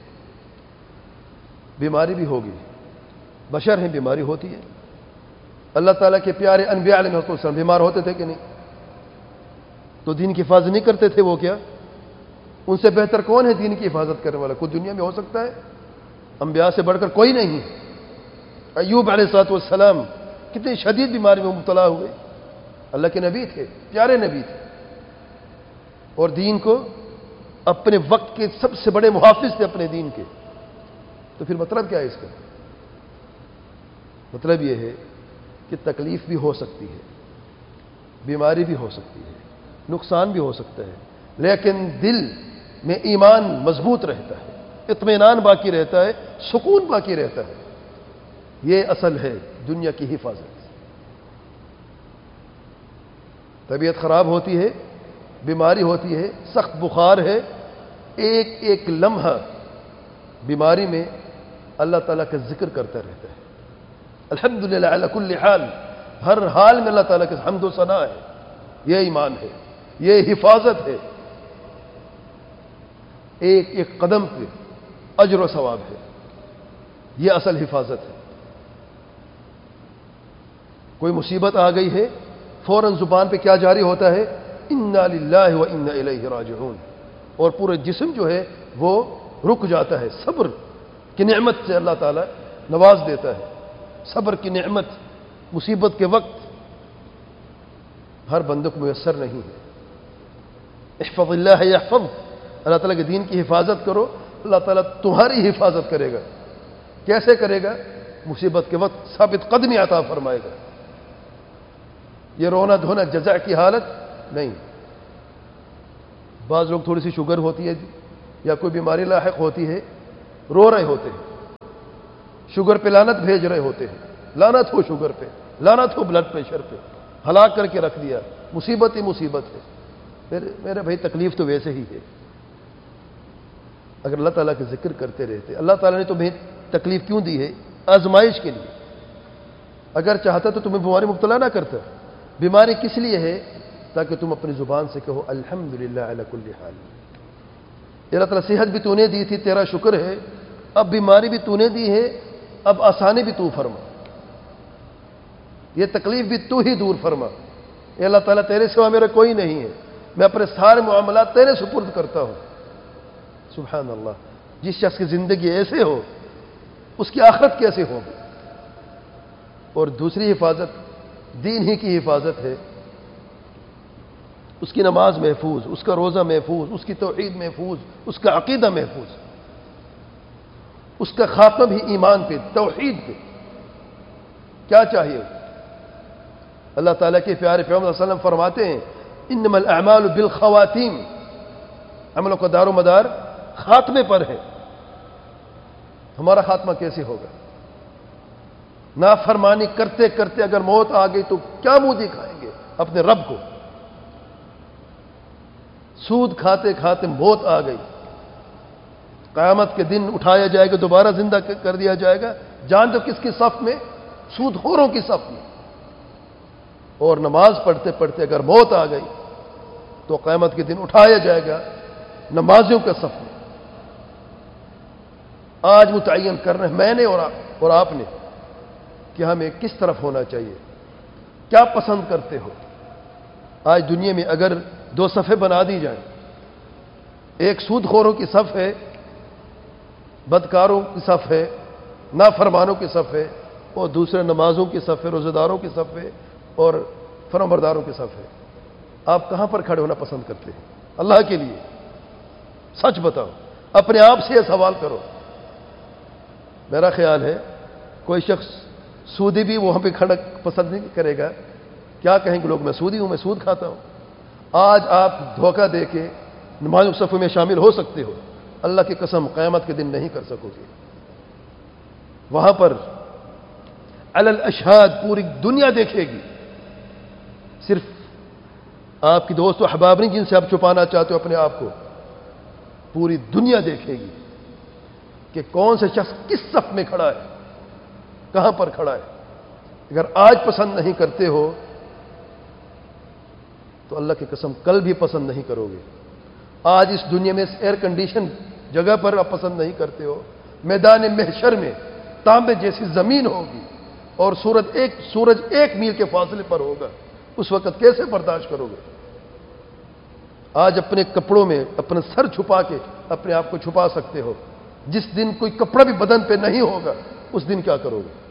بیماری بھی ہوگی، بشر ہیں، بیماری ہوتی ہے۔ اللہ تعالیٰ کے پیارے انبیاء علیہ السلام بیمار ہوتے تھے کہ نہیں؟ تو دین کی حفاظت نہیں کرتے تھے وہ کیا؟ ان سے بہتر کون ہے دین کی حفاظت کرنے والا؟ کوئی دنیا میں ہو سکتا ہے؟ انبیاء سے بڑھ کر کوئی نہیں۔ ایوب علیہ الصلوۃ والسلام کتنی شدید بیماری میں مبتلا ہوئے، اللہ کے نبی تھے، پیارے نبی تھے، اور دین کو اپنے وقت کے سب سے بڑے محافظ تھے اپنے دین کے۔ تو پھر مطلب کیا ہے اس کا؟ مطلب یہ ہے کہ تکلیف بھی ہو سکتی ہے، بیماری بھی ہو سکتی ہے، نقصان بھی ہو سکتا ہے، لیکن دل میں ایمان مضبوط رہتا ہے، اطمینان باقی رہتا ہے، سکون باقی رہتا ہے۔ یہ اصل ہے دنیا کی حفاظت۔ طبیعت خراب ہوتی ہے، بیماری ہوتی ہے، سخت بخار ہے، ایک ایک لمحہ بیماری میں اللہ تعالیٰ کا ذکر کرتا رہتا ہے۔ الحمدللہ علی کل حال، ہر حال میں اللہ تعالیٰ کے حمد و ثنا ہے۔ یہ ایمان ہے، یہ حفاظت ہے، ایک ایک قدم پہ اجر و ثواب ہے، یہ اصل حفاظت ہے۔ کوئی مصیبت آ گئی ہے، فوراً زبان پہ کیا جاری ہوتا ہے؟ انا للہ و انا الیہ راجعون، اور پورے جسم جو ہے وہ رک جاتا ہے۔ صبر کی نعمت سے اللہ تعالیٰ نواز دیتا ہے، صبر کی نعمت مصیبت کے وقت ہر بندے کو میسر نہیں ہے۔ احفظ اللہ یحفظ، اللہ تعالیٰ کے دین کی حفاظت کرو، اللہ تعالیٰ تمہاری حفاظت کرے گا۔ کیسے کرے گا؟ مصیبت کے وقت ثابت قدمی عطا فرمائے گا۔ یہ رونا دھونا جزع کی حالت نہیں۔ بعض لوگ تھوڑی سی شوگر ہوتی ہے، یا کوئی بیماری لاحق ہوتی ہے رو رہے ہوتے ہیں، شوگر پہ لعنت بھیج رہے ہوتے ہیں، لعنت ہو شوگر پہ، لعنت ہو بلڈ پریشر پہ، ہلاک کر کے رکھ دیا، مصیبت ہی مصیبت ہے۔ میرے میرے بھائی تکلیف تو ویسے ہی ہے۔ اگر اللہ تعالیٰ کے ذکر کرتے رہتے، اللہ تعالیٰ نے تمہیں تکلیف کیوں دی ہے؟ آزمائش کے لیے۔ اگر چاہتا تو تمہیں بیماری مبتلا نہ کرتا۔ بیماری کس لیے ہے؟ تاکہ تم اپنی زبان سے کہو الحمدللہ علی کل حال۔ اللہ تعالیٰ صحت بھی تو نے دی تھی، تیرا شکر ہے، اب بیماری بھی تو نے دی ہے، اب آسانی بھی تو فرما، یہ تکلیف بھی تو ہی دور فرما۔ اے اللہ تعالیٰ تیرے سوا میرا کوئی نہیں ہے، میں اپنے سارے معاملات تیرے سپرد کرتا ہوں۔ سبحان اللہ۔ جس شخص کی زندگی ایسے ہو اس کی آخرت کیسے ہوگی؟ اور دوسری حفاظت دین ہی کی حفاظت ہے، اس کی نماز محفوظ، اس کا روزہ محفوظ، اس کی توحید محفوظ، اس کا عقیدہ محفوظ، اس کا خاتمہ بھی ایمان پہ، توحید پہ۔ کیا چاہیے؟ اللہ تعالیٰ کے پیارے پیغمبر صلی اللہ علیہ وسلم فرماتے ہیں انما الاعمال بالخواتیم، عملوں کا دار و مدار خاتمے پر ہے۔ ہمارا خاتمہ کیسے ہوگا؟ نافرمانی کرتے کرتے اگر موت آ گئی تو کیا منہ دکھائیں گے اپنے رب کو؟ سود کھاتے کھاتے موت آ گئی، قیامت کے دن اٹھایا جائے گا، دوبارہ زندہ کر دیا جائے گا، جان دو کس کی صف میں؟ سود خوروں کی صف میں۔ اور نماز پڑھتے پڑھتے اگر موت آ گئی تو قیامت کے دن اٹھایا جائے گا نمازیوں کے صف میں۔ آج متعین کرنا ہے میں نے اور آپ اور آپ نے کہ ہمیں کس طرف ہونا چاہیے، کیا پسند کرتے ہو؟ آج دنیا میں اگر دو صفیں بنا دی جائیں، ایک سود خوروں کی صف ہے، بدکاروں کی صف ہے، نافرمانوں کی صف ہے، اور دوسرے نمازوں کی صف ہے، روزہ داروں کی صف ہے، اور فرمانبرداروں کی صف ہے۔ آپ کہاں پر کھڑے ہونا پسند کرتے ہیں؟ اللہ کے لیے سچ بتاؤ، اپنے آپ سے یہ سوال کرو۔ میرا خیال ہے کوئی شخص سودی بھی وہاں پہ کھڑا پسند نہیں کرے گا، کیا کہیں گے لوگ میں سودی ہوں، میں سود کھاتا ہوں۔ آج آپ دھوکہ دے کے نمازوں صف میں شامل ہو سکتے ہو، اللہ کی قسم قیامت کے دن نہیں کر سکو گے۔ وہاں پر علی الاشہاد پوری دنیا دیکھے گی، صرف آپ کی دوست و احباب نہیں جن سے آپ چھپانا چاہتے ہو اپنے آپ کو، پوری دنیا دیکھے گی کہ کون سے شخص کس صف میں کھڑا ہے، کہاں پر کھڑا ہے۔ اگر آج پسند نہیں کرتے ہو تو اللہ کی قسم کل بھی پسند نہیں کرو گے۔ آج اس دنیا میں اس ایئر کنڈیشن جگہ پر آپ پسند نہیں کرتے ہو، میدان محشر میں تانبے جیسی زمین ہوگی اور سورج ایک سورج ایک میل کے فاصلے پر ہوگا، اس وقت کیسے برداشت کرو گے؟ آج اپنے کپڑوں میں اپنا سر چھپا کے اپنے آپ کو چھپا سکتے ہو، جس دن کوئی کپڑا بھی بدن پہ نہیں ہوگا اس دن کیا کرو گے؟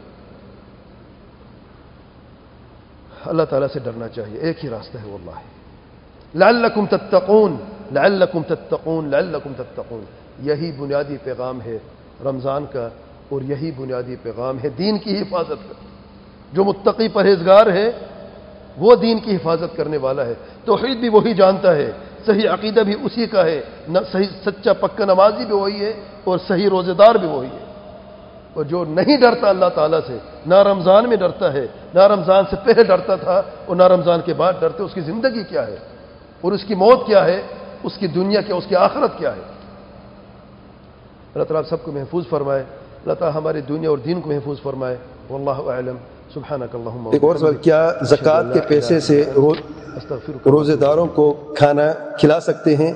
اللہ تعالیٰ سے ڈرنا چاہیے، ایک ہی راستہ ہے واللہ، لعلکم تتقون لعلکم تتقون لعلکم تتقون۔ یہی بنیادی پیغام ہے رمضان کا، اور یہی بنیادی پیغام ہے دین کی حفاظت کا۔ جو متقی پرہیزگار ہے وہ دین کی حفاظت کرنے والا ہے، توحید بھی وہی جانتا ہے، صحیح عقیدہ بھی اسی کا ہے، صحیح سچا پکا نمازی بھی وہی ہے، اور صحیح روزے دار بھی وہی ہے۔ اور جو نہیں ڈرتا اللہ تعالیٰ سے، نہ رمضان میں ڈرتا ہے، نہ رمضان سے پہلے ڈرتا تھا اور نہ رمضان کے بعد ڈرتے، اس کی زندگی کیا ہے اور اس کی موت کیا ہے، اس کی دنیا کیا، اس کی آخرت کیا ہے؟ اللہ تعالیٰ سب کو محفوظ فرمائے، اللہ تعالیٰ ہماری دنیا اور دین کو محفوظ فرمائے۔ واللہ اعلم۔ سبحانک اللہم۔ ایک اور سوال، کیا زکوٰۃ کے پیسے سے روزے داروں کو کھانا کھلا سکتے ہیں؟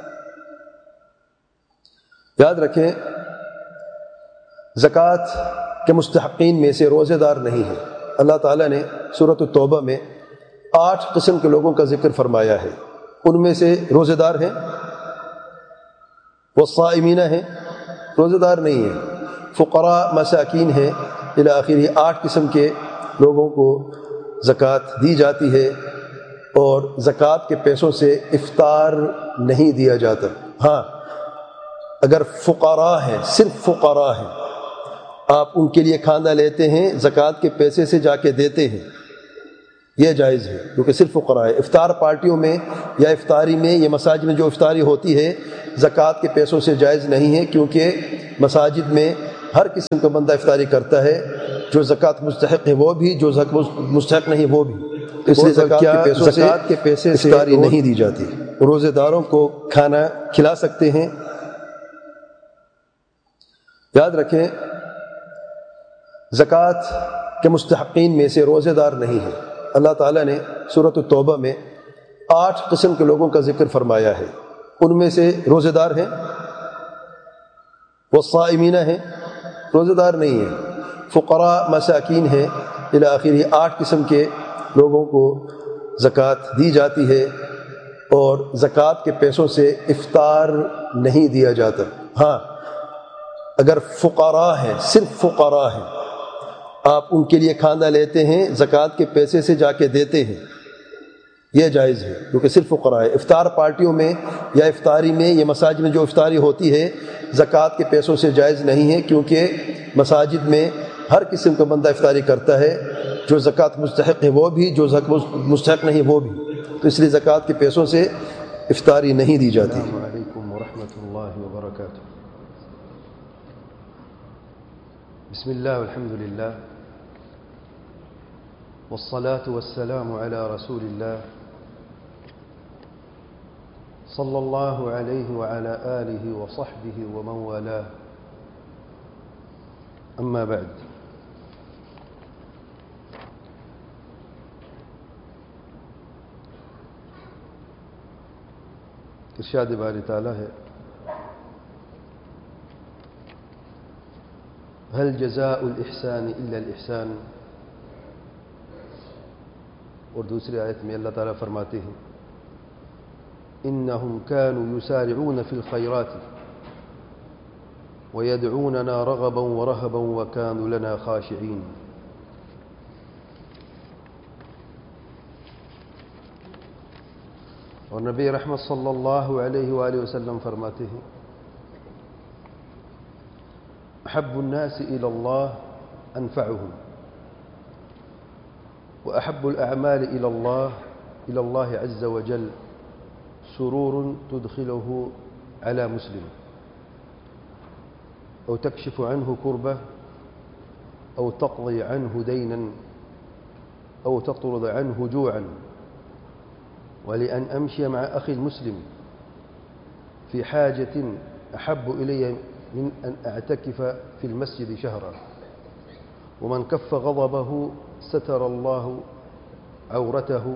یاد رکھیں زکوٰۃ کے مستحقین میں سے روزے دار نہیں ہیں۔ اللہ تعالیٰ نے سورۃ التوبہ میں آٹھ قسم کے لوگوں کا ذکر فرمایا ہے، ان میں سے روزے دار ہیں، والصائمین ہیں، روزے دار نہیں ہیں، فقراء مساکین ہیں، الی آخر آٹھ قسم کے لوگوں کو زکوٰۃ دی جاتی ہے، اور زکوٰۃ کے پیسوں سے افطار نہیں دیا جاتا۔ ہاں اگر فقراء ہیں، صرف فقراء ہیں، آپ ان کے لیے کھانا لیتے ہیں، زکوٰۃ کے پیسے سے جا کے دیتے ہیں، یہ جائز ہے کیونکہ صرف فقراء ہے۔ افطار پارٹیوں میں یا افطاری میں یا مساجد میں جو افطاری ہوتی ہے زکوٰۃ کے پیسوں سے جائز نہیں ہے، کیونکہ مساجد میں ہر قسم کا بندہ افطاری کرتا ہے، جو زکوٰۃ مستحق ہے وہ بھی، جو زکوٰۃ مستحق نہیں وہ بھی، اس لیے زکوٰۃ کے پیسوں سے زکوٰۃ کے پیسے سے افطاری نہیں دی جاتی۔ روزے داروں کو کھانا کھلا سکتے ہیں۔ یاد رکھیں زکوٰۃ کے مستحقین میں سے روزے دار نہیں ہیں۔ اللہ تعالیٰ نے سورۃ التوبہ میں آٹھ قسم کے لوگوں کا ذکر فرمایا ہے، ان میں سے روزے دار ہیں، والصائمین ہیں، روزے دار نہیں ہیں، فقراء مساکین ہیں، الی آخر آٹھ قسم کے لوگوں کو زکوٰۃ دی جاتی ہے، اور زکوٰۃ کے پیسوں سے افطار نہیں دیا جاتا۔ ہاں اگر فقراء ہیں، صرف فقراء ہیں، آپ ان کے لیے کھانا لیتے ہیں، زکوٰۃ کے پیسے سے جا کے دیتے ہیں، یہ جائز ہے کیونکہ صرف فقراء ہے۔ افطار پارٹیوں میں یا افطاری میں یا مساجد میں جو افطاری ہوتی ہے زکوٰۃ کے پیسوں سے جائز نہیں ہے، کیونکہ مساجد میں ہر قسم کا بندہ افطاری کرتا ہے، جو زکوٰۃ مستحق ہے وہ بھی، جو زکوٰۃ مستحق نہیں وہ بھی، تو اس لیے زکوٰۃ کے پیسوں سے افطاری نہیں دی جاتی۔ السلام علیکم ورحمۃ اللہ وبرکاتہ۔ بسم اللہ والحمد للہ والصلاة والسلام على رسول الله صلى الله عليه وعلى آله وصحبه ومن والاه، أما بعد، ارشاد باری تعالیٰ ہے، هل جزاء الإحسان إلا الإحسان، اور دوسری آیت میں اللہ تعالیٰ فرماتے ہیں إنهم كانوا يسارعون في الخيرات ويدعوننا رغبا ورهبا وكانوا لنا خاشعين۔ اور نبی رحمت صلی اللہ علیہ وآلہ وسلم فرماتے ہیں احب الناس الى اللہ انفعهم واحب الاعمال الى اللہ الى اللہ عز وجل سرور تدخله على مسلم او تكشف عنه كربة او تقضي عنه دينا او تطرد عنه جوعا، ولأن أمشي مع أخي المسلم في حاجة أحب إلي من أن أعتكف في المسجد شهرا، ومن كف غضبه ستر الله عورته،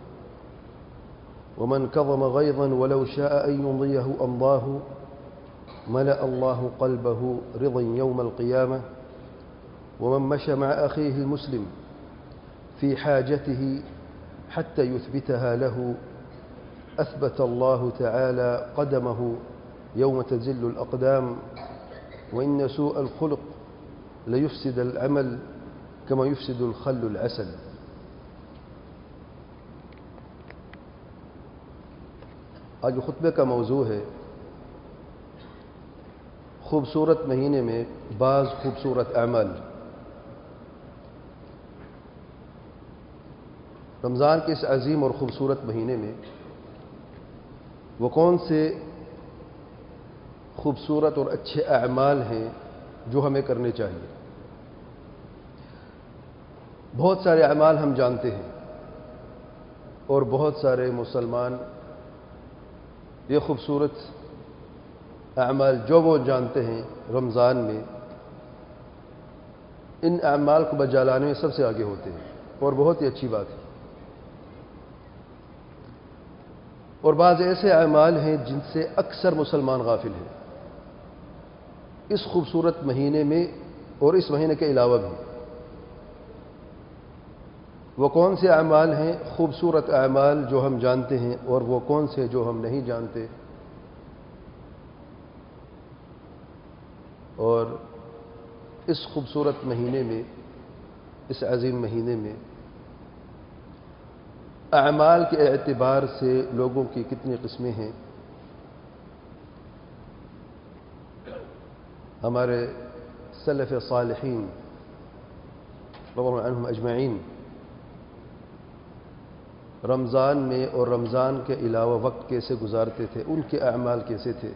ومن كظم غيظا ولو شاء أن يمضيه أمضاه، ملأ الله قلبه رضا يوم القيامة، ومن مشى مع أخيه المسلم في حاجته حتى يثبتها له أثبت الله تعالى قدمه يوم تزل الأقدام، وإن سوء الخلق ليفسد العمل كما يفسد الخل العسل۔ آج خطبے کا موضوع ہے خوبصورت مہینے میں بعض خوبصورت اعمال۔ رمضان کے اس عظیم اور خوبصورت مہینے میں وہ کون سے خوبصورت اور اچھے اعمال ہیں جو ہمیں کرنے چاہیے؟ بہت سارے اعمال ہم جانتے ہیں، اور بہت سارے مسلمان یہ خوبصورت اعمال جو وہ جانتے ہیں رمضان میں، ان اعمال کو بجا لانے میں سب سے آگے ہوتے ہیں، اور بہت ہی اچھی بات ہے۔ اور بعض ایسے اعمال ہیں جن سے اکثر مسلمان غافل ہیں اس خوبصورت مہینے میں اور اس مہینے کے علاوہ بھی۔ وہ کون سے اعمال ہیں خوبصورت اعمال جو ہم جانتے ہیں، اور وہ کون سے جو ہم نہیں جانتے؟ اور اس خوبصورت مہینے میں، اس عظیم مہینے میں اعمال کے اعتبار سے لوگوں کی کتنی قسمیں ہیں؟ ہمارے سلف صالحین رضی اللہ عنہم اجمعین رمضان میں اور رمضان کے علاوہ وقت کیسے گزارتے تھے، ان کے اعمال کیسے تھے،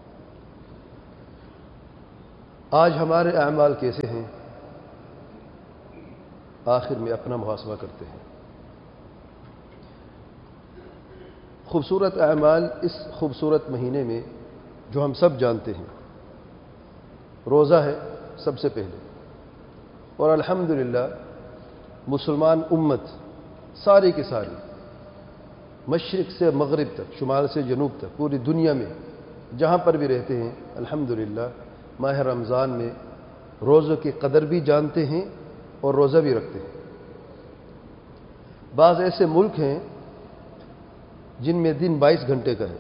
آج ہمارے اعمال کیسے ہیں، آخر میں اپنا محاسبہ کرتے ہیں۔ خوبصورت اعمال اس خوبصورت مہینے میں جو ہم سب جانتے ہیں، روزہ ہے سب سے پہلے، اور الحمدللہ مسلمان امت ساری کی ساری مشرق سے مغرب تک، شمال سے جنوب تک، پوری دنیا میں جہاں پر بھی رہتے ہیں الحمدللہ ماہ رمضان میں روزوں کی قدر بھی جانتے ہیں اور روزہ بھی رکھتے ہیں۔ بعض ایسے ملک ہیں جن میں دن بائیس گھنٹے کا ہے،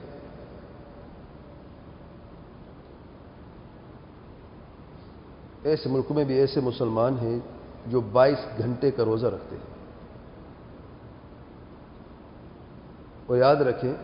ایسے ملکوں میں بھی ایسے مسلمان ہیں جو بائیس گھنٹے کا روزہ رکھتے ہیں۔ اور یاد رکھیں،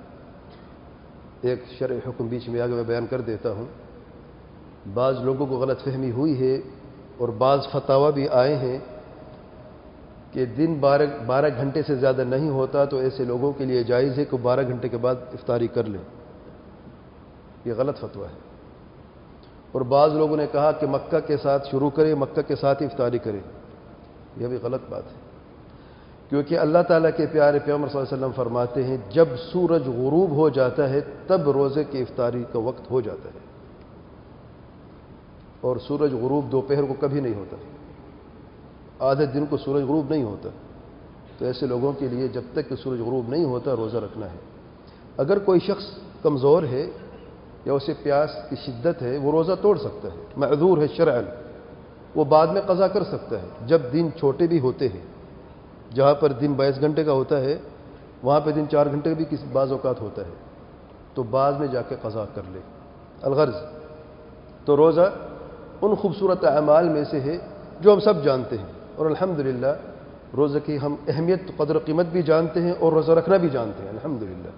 ایک شرعی حکم بیچ میں آگے میں بیان کر دیتا ہوں، بعض لوگوں کو غلط فہمی ہوئی ہے اور بعض فتاوی بھی آئے ہیں کہ دن بارہ بارہ گھنٹے سے زیادہ نہیں ہوتا تو ایسے لوگوں کے لیے جائز ہے کہ بارہ گھنٹے کے بعد افطاری کر لیں۔ یہ غلط فتویٰ ہے۔ اور بعض لوگوں نے کہا کہ مکہ کے ساتھ شروع کریں، مکہ کے ساتھ افطاری کریں، یہ بھی غلط بات ہے، کیونکہ اللہ تعالیٰ کے پیارے پیغمبر صلی اللہ علیہ وسلم فرماتے ہیں جب سورج غروب ہو جاتا ہے تب روزے کی افطاری کا وقت ہو جاتا ہے، اور سورج غروب دوپہر کو کبھی نہیں ہوتا، آدھے دن کو سورج غروب نہیں ہوتا، تو ایسے لوگوں کے لیے جب تک کہ سورج غروب نہیں ہوتا روزہ رکھنا ہے۔ اگر کوئی شخص کمزور ہے یا اسے پیاس کی شدت ہے وہ روزہ توڑ سکتا ہے، معذور ہے شرعاً، وہ بعد میں قضا کر سکتا ہے۔ جب دن چھوٹے بھی ہوتے ہیں، جہاں پر دن بائیس گھنٹے کا ہوتا ہے وہاں پہ دن چار گھنٹے بھی کسی بعض اوقات ہوتا ہے، تو بعد میں جا کے قضا کر لے۔ الغرض تو روزہ ان خوبصورت اعمال میں سے ہے جو ہم سب جانتے ہیں، اور الحمدللہ روزہ کی ہم اہمیت قدر و قیمت بھی جانتے ہیں اور روزہ رکھنا بھی جانتے ہیں الحمدللہ۔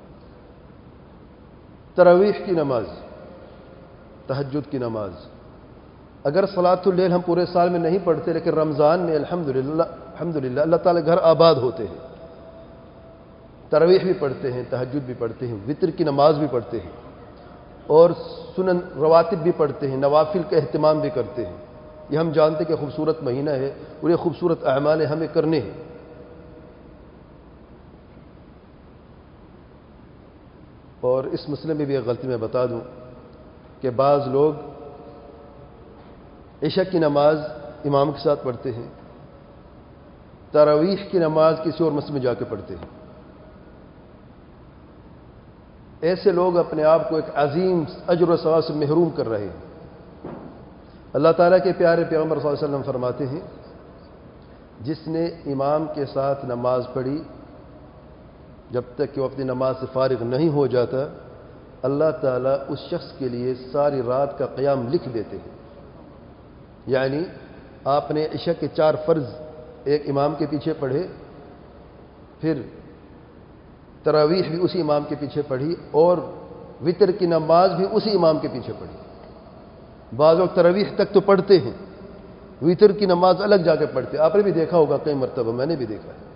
تراویح کی نماز، تہجد کی نماز، اگر صلاۃ اللیل ہم پورے سال میں نہیں پڑھتے لیکن رمضان میں الحمدللہ الحمدللہ اللہ تعالیٰ گھر آباد ہوتے ہیں، تراویح بھی پڑھتے ہیں، تہجد بھی پڑھتے ہیں، وطر کی نماز بھی پڑھتے ہیں، اور سنن رواتب بھی پڑھتے ہیں، نوافل کا اہتمام بھی کرتے ہیں۔ یہ ہم جانتے کہ خوبصورت مہینہ ہے اور یہ خوبصورت اعمال ہمیں کرنے ہیں۔ اور اس مسئلے میں بھی ایک غلطی میں بتا دوں کہ بعض لوگ عشاء کی نماز امام کے ساتھ پڑھتے ہیں، تراویح کی نماز کسی اور مسجد میں جا کے پڑھتے ہیں۔ ایسے لوگ اپنے آپ کو ایک عظیم اجر و ثواب سے محروم کر رہے ہیں۔ اللہ تعالیٰ کے پیارے پیغمبر صلی اللہ علیہ وسلم فرماتے ہیں جس نے امام کے ساتھ نماز پڑھی جب تک کہ وہ اپنی نماز سے فارغ نہیں ہو جاتا، اللہ تعالیٰ اس شخص کے لیے ساری رات کا قیام لکھ دیتے ہیں۔ یعنی آپ نے عشاء کے چار فرض ایک امام کے پیچھے پڑھے، پھر تراویح بھی اسی امام کے پیچھے پڑھی، اور وطر کی نماز بھی اسی امام کے پیچھے پڑھی۔ بعض لوگ تراویح تک تو پڑھتے ہیں، وطر کی نماز الگ جا کے پڑھتے، آپ نے بھی دیکھا ہوگا کئی مرتبہ، میں نے بھی دیکھا ہے۔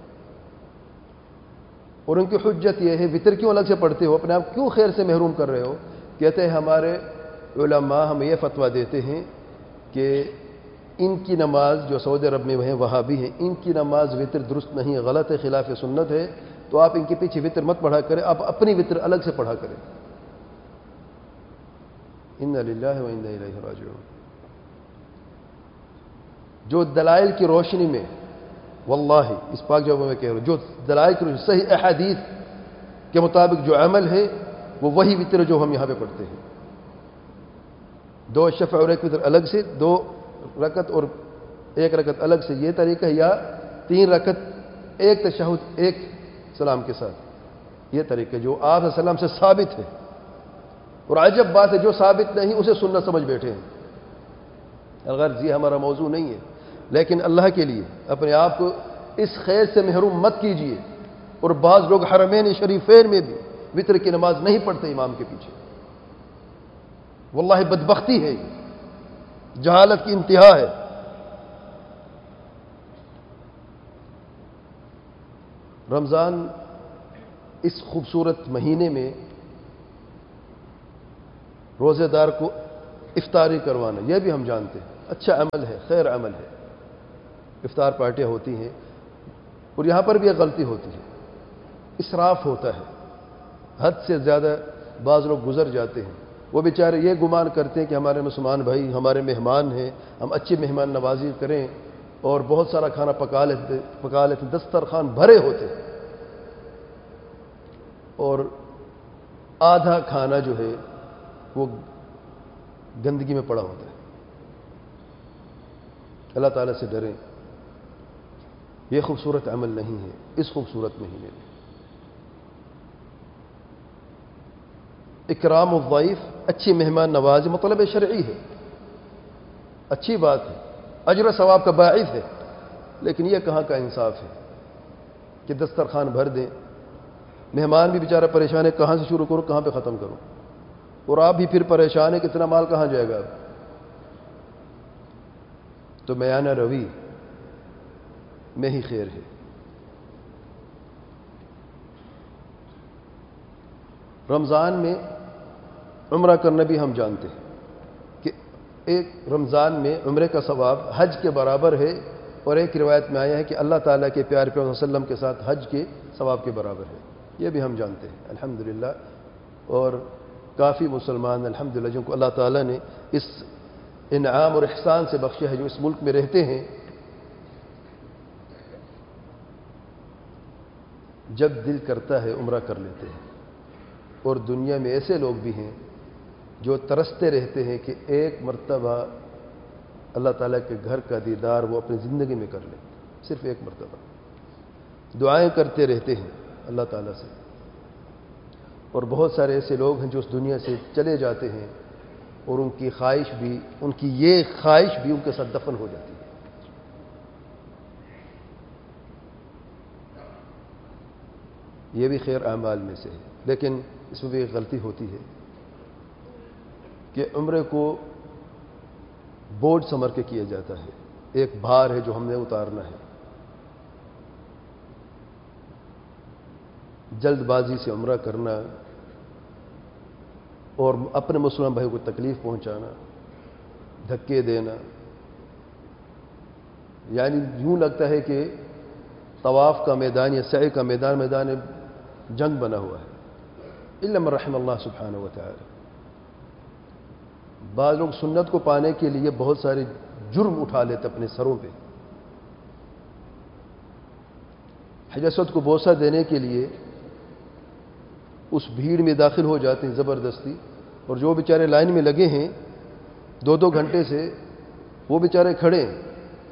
اور ان کی حجت یہ ہے وطر کیوں الگ سے پڑھتے ہو، اپنے آپ کیوں خیر سے محروم کر رہے ہو؟ کہتے ہیں ہمارے علماء ہمیں یہ فتویٰ دیتے ہیں کہ ان کی نماز جو سعودی عرب میں ہیں وہاں بھی ہیں، ان کی نماز وطر درست نہیں ہے، غلط ہے، خلاف سنت ہے، تو آپ ان کے پیچھے وطر مت پڑھا کریں، آپ اپنی وطر الگ سے پڑھا کریں۔ انا للہ و انا الیہ راجعون۔ جو دلائل کی روشنی میں، واللہ اس پاک جواب میں کہہ رہا ہوں، جو دلائل کی روشنی صحیح احادیث کے مطابق جو عمل ہے وہ وہی وطر جو ہم یہاں پہ پڑھتے ہیں، دو شفع اور ایک وطر الگ سے، دو رکعت اور ایک رکعت الگ سے، یہ طریقہ ہے، یا تین رکعت ایک تشہد ایک سلام کے ساتھ، یہ طریقہ جو آپ علیہ السلام سے ثابت ہے۔ اور عجب بات ہے جو ثابت نہیں اسے سنت سمجھ بیٹھے ہیں۔ الغرض یہ ہمارا موضوع نہیں ہے، لیکن اللہ کے لیے اپنے آپ کو اس خیر سے محروم مت کیجیے۔ اور بعض لوگ حرمین شریفین میں بھی وطر کی نماز نہیں پڑھتے امام کے پیچھے، واللہ بدبختی ہے، جہالت کی انتہا ہے۔ رمضان اس خوبصورت مہینے میں روزے دار کو افطاری کروانا، یہ بھی ہم جانتے ہیں اچھا عمل ہے، خیر عمل ہے. افطار پارٹیاں ہوتی ہیں اور یہاں پر بھی ایک غلطی ہوتی ہے، اسراف ہوتا ہے، حد سے زیادہ بعض لوگ گزر جاتے ہیں. وہ بیچارے یہ گمان کرتے ہیں کہ ہمارے مسلمان بھائی ہمارے مہمان ہیں، ہم اچھی مہمان نوازی کریں اور بہت سارا کھانا پکا لیتے پکا لیتے دسترخوان بھرے ہوتے ہیں اور آدھا کھانا جو ہے وہ گندگی میں پڑا ہوتا ہے. اللہ تعالیٰ سے ڈریں، یہ خوبصورت عمل نہیں ہے اس خوبصورت مہینے میں. اکرام الضیف، اچھی مہمان نوازی مطلب شرعی ہے، اچھی بات ہے، اجر و ثواب کا باعث ہے، لیکن یہ کہاں کا انصاف ہے کہ دسترخوان بھر دیں. مہمان بھی بیچارہ پریشان ہے، کہاں سے شروع کروں کہاں پہ ختم کروں، اور آپ بھی پھر پریشان ہے کتنا مال کہاں جائے گا. تو میانہ روی میں ہی خیر ہے. رمضان میں عمرہ کرنا بھی ہم جانتے ہیں کہ ایک رمضان میں عمرے کا ثواب حج کے برابر ہے، اور ایک روایت میں آیا ہے کہ اللہ تعالیٰ کے پیارے پیغمبر صلی اللہ علیہ وسلم کے ساتھ حج کے ثواب کے برابر ہے. یہ بھی ہم جانتے ہیں الحمدللہ. اور کافی مسلمان الحمدللہ جن کو اللہ تعالیٰ نے اس انعام اور احسان سے بخشا ہے، جو اس ملک میں رہتے ہیں، جب دل کرتا ہے عمرہ کر لیتے ہیں. اور دنیا میں ایسے لوگ بھی ہیں جو ترستے رہتے ہیں کہ ایک مرتبہ اللہ تعالیٰ کے گھر کا دیدار وہ اپنی زندگی میں کر لیں، صرف ایک مرتبہ. دعائیں کرتے رہتے ہیں اللہ تعالیٰ سے. اور بہت سارے ایسے لوگ ہیں جو اس دنیا سے چلے جاتے ہیں اور ان کی خواہش بھی ان کی یہ خواہش بھی ان کے ساتھ دفن ہو جاتی ہے. یہ بھی خیر اعمال میں سے ہے، لیکن اس میں بھی ایک غلطی ہوتی ہے کہ عمرے کو بوجھ سمجھ کے کیا جاتا ہے، ایک بھار ہے جو ہم نے اتارنا ہے. جلد بازی سے عمرہ کرنا اور اپنے مسلمان بھائی کو تکلیف پہنچانا، دھکے دینا، یعنی یوں لگتا ہے کہ طواف کا میدان یا سعی کا میدان میدان جنگ بنا ہوا ہے. الا من رحم اللہ سبحانہ و تعالی. بعض لوگ سنت کو پانے کے لیے بہت سارے جرم اٹھا لیتے اپنے سروں پہ. حجر اسود کو بوسہ دینے کے لیے اس بھیڑ میں داخل ہو جاتے ہیں زبردستی، اور جو بیچارے لائن میں لگے ہیں دو دو گھنٹے سے، وہ بیچارے کھڑے ہیں.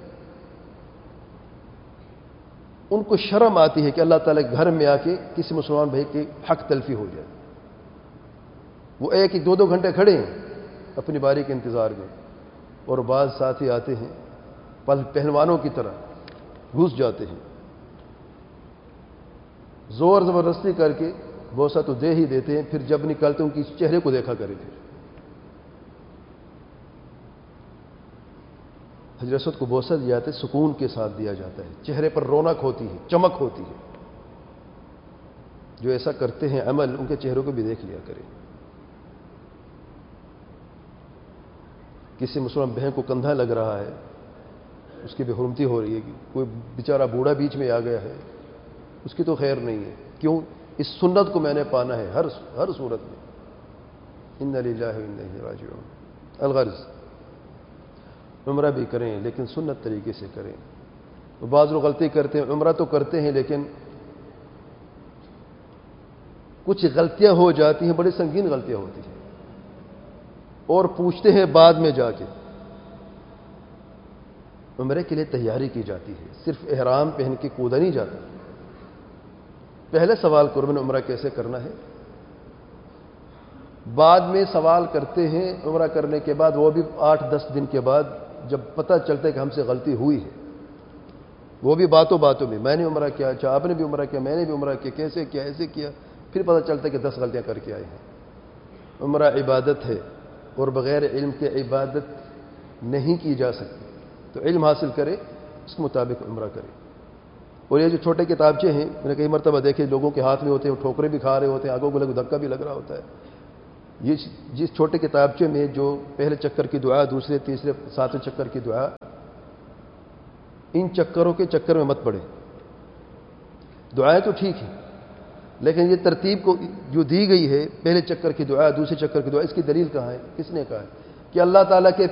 ان کو شرم آتی ہے کہ اللہ تعالیٰ کے گھر میں آ کے کسی مسلمان بھائی کی حق تلفی ہو جائے. وہ ایک ایک دو دو گھنٹے کھڑے ہیں اپنی باری کے انتظار میں، اور بعض ساتھی آتے ہیں پہلوانوں کی طرح گھس جاتے ہیں، زور زبردستی کر کے بوسہ تو دے ہی دیتے ہیں، پھر جب نکلتے ان کی چہرے کو دیکھا کرے. پھر حجر اسود کو بوسہ دیا جاتا ہے، سکون کے ساتھ دیا جاتا ہے، چہرے پر رونق ہوتی ہے، چمک ہوتی ہے. جو ایسا کرتے ہیں عمل، ان کے چہروں کو بھی دیکھ لیا کرے. کسی مسلمان بہن کو کندھا لگ رہا ہے، اس کی بے حرمتی ہو رہی ہے، کوئی بیچارہ بوڑھا بیچ میں آ گیا ہے، اس کی تو خیر نہیں ہے. کیوں؟ اس سنت کو میں نے پانا ہے ہر ہر صورت میں. انا للہ و انا الیہ راجعون. الغرض عمرہ بھی کریں لیکن سنت طریقے سے کریں. بعض لوگ غلطی کرتے ہیں، عمرہ تو کرتے ہیں لیکن کچھ غلطیاں ہو جاتی ہیں، بڑی سنگین غلطیاں ہوتی ہیں، اور پوچھتے ہیں بعد میں جا کے. عمرے کے لیے تیاری کی جاتی ہے، صرف احرام پہن کے کودا نہیں جاتا. پہلے سوال کرو میں نے عمرہ کیسے کرنا ہے، بعد میں سوال کرتے ہیں عمرہ کرنے کے بعد، وہ بھی آٹھ دس دن کے بعد جب پتہ چلتا ہے کہ ہم سے غلطی ہوئی ہے. وہ بھی باتوں باتوں میں، میں نے عمرہ کیا، اچھا آپ نے بھی عمرہ کیا، میں نے بھی عمرہ کیا، کیسے کیا، ایسے کیا، پھر پتہ چلتا ہے کہ دس غلطیاں کر کے آئے ہیں. عمرہ عبادت ہے اور بغیر علم کے عبادت نہیں کی جا سکتی. تو علم حاصل کرے، اس کے مطابق عمرہ کرے. اور یہ جو چھوٹے کتابچے ہیں میں نے کئی مرتبہ دیکھے لوگوں کے ہاتھ میں ہوتے ہیں، وہ ٹھوکرے بھی کھا رہے ہوتے ہیں، آگوں کو لگ دھکا بھی لگ رہا ہوتا ہے. یہ جس چھوٹے کتابچے میں جو پہلے چکر کی دعا، دوسرے تیسرے ساتویں چکر کی دعا، ان چکروں کے چکر میں مت پڑے. دعائیں تو ٹھیک ہیں، لیکن یہ ترتیب کو جو دی گئی ہے، پہلے چکر کی دعا دوسرے چکر کی دعا، اس کی دلیل کہاں ہے؟ کس نے کہا ہے؟ کہ اللہ تعالیٰ کے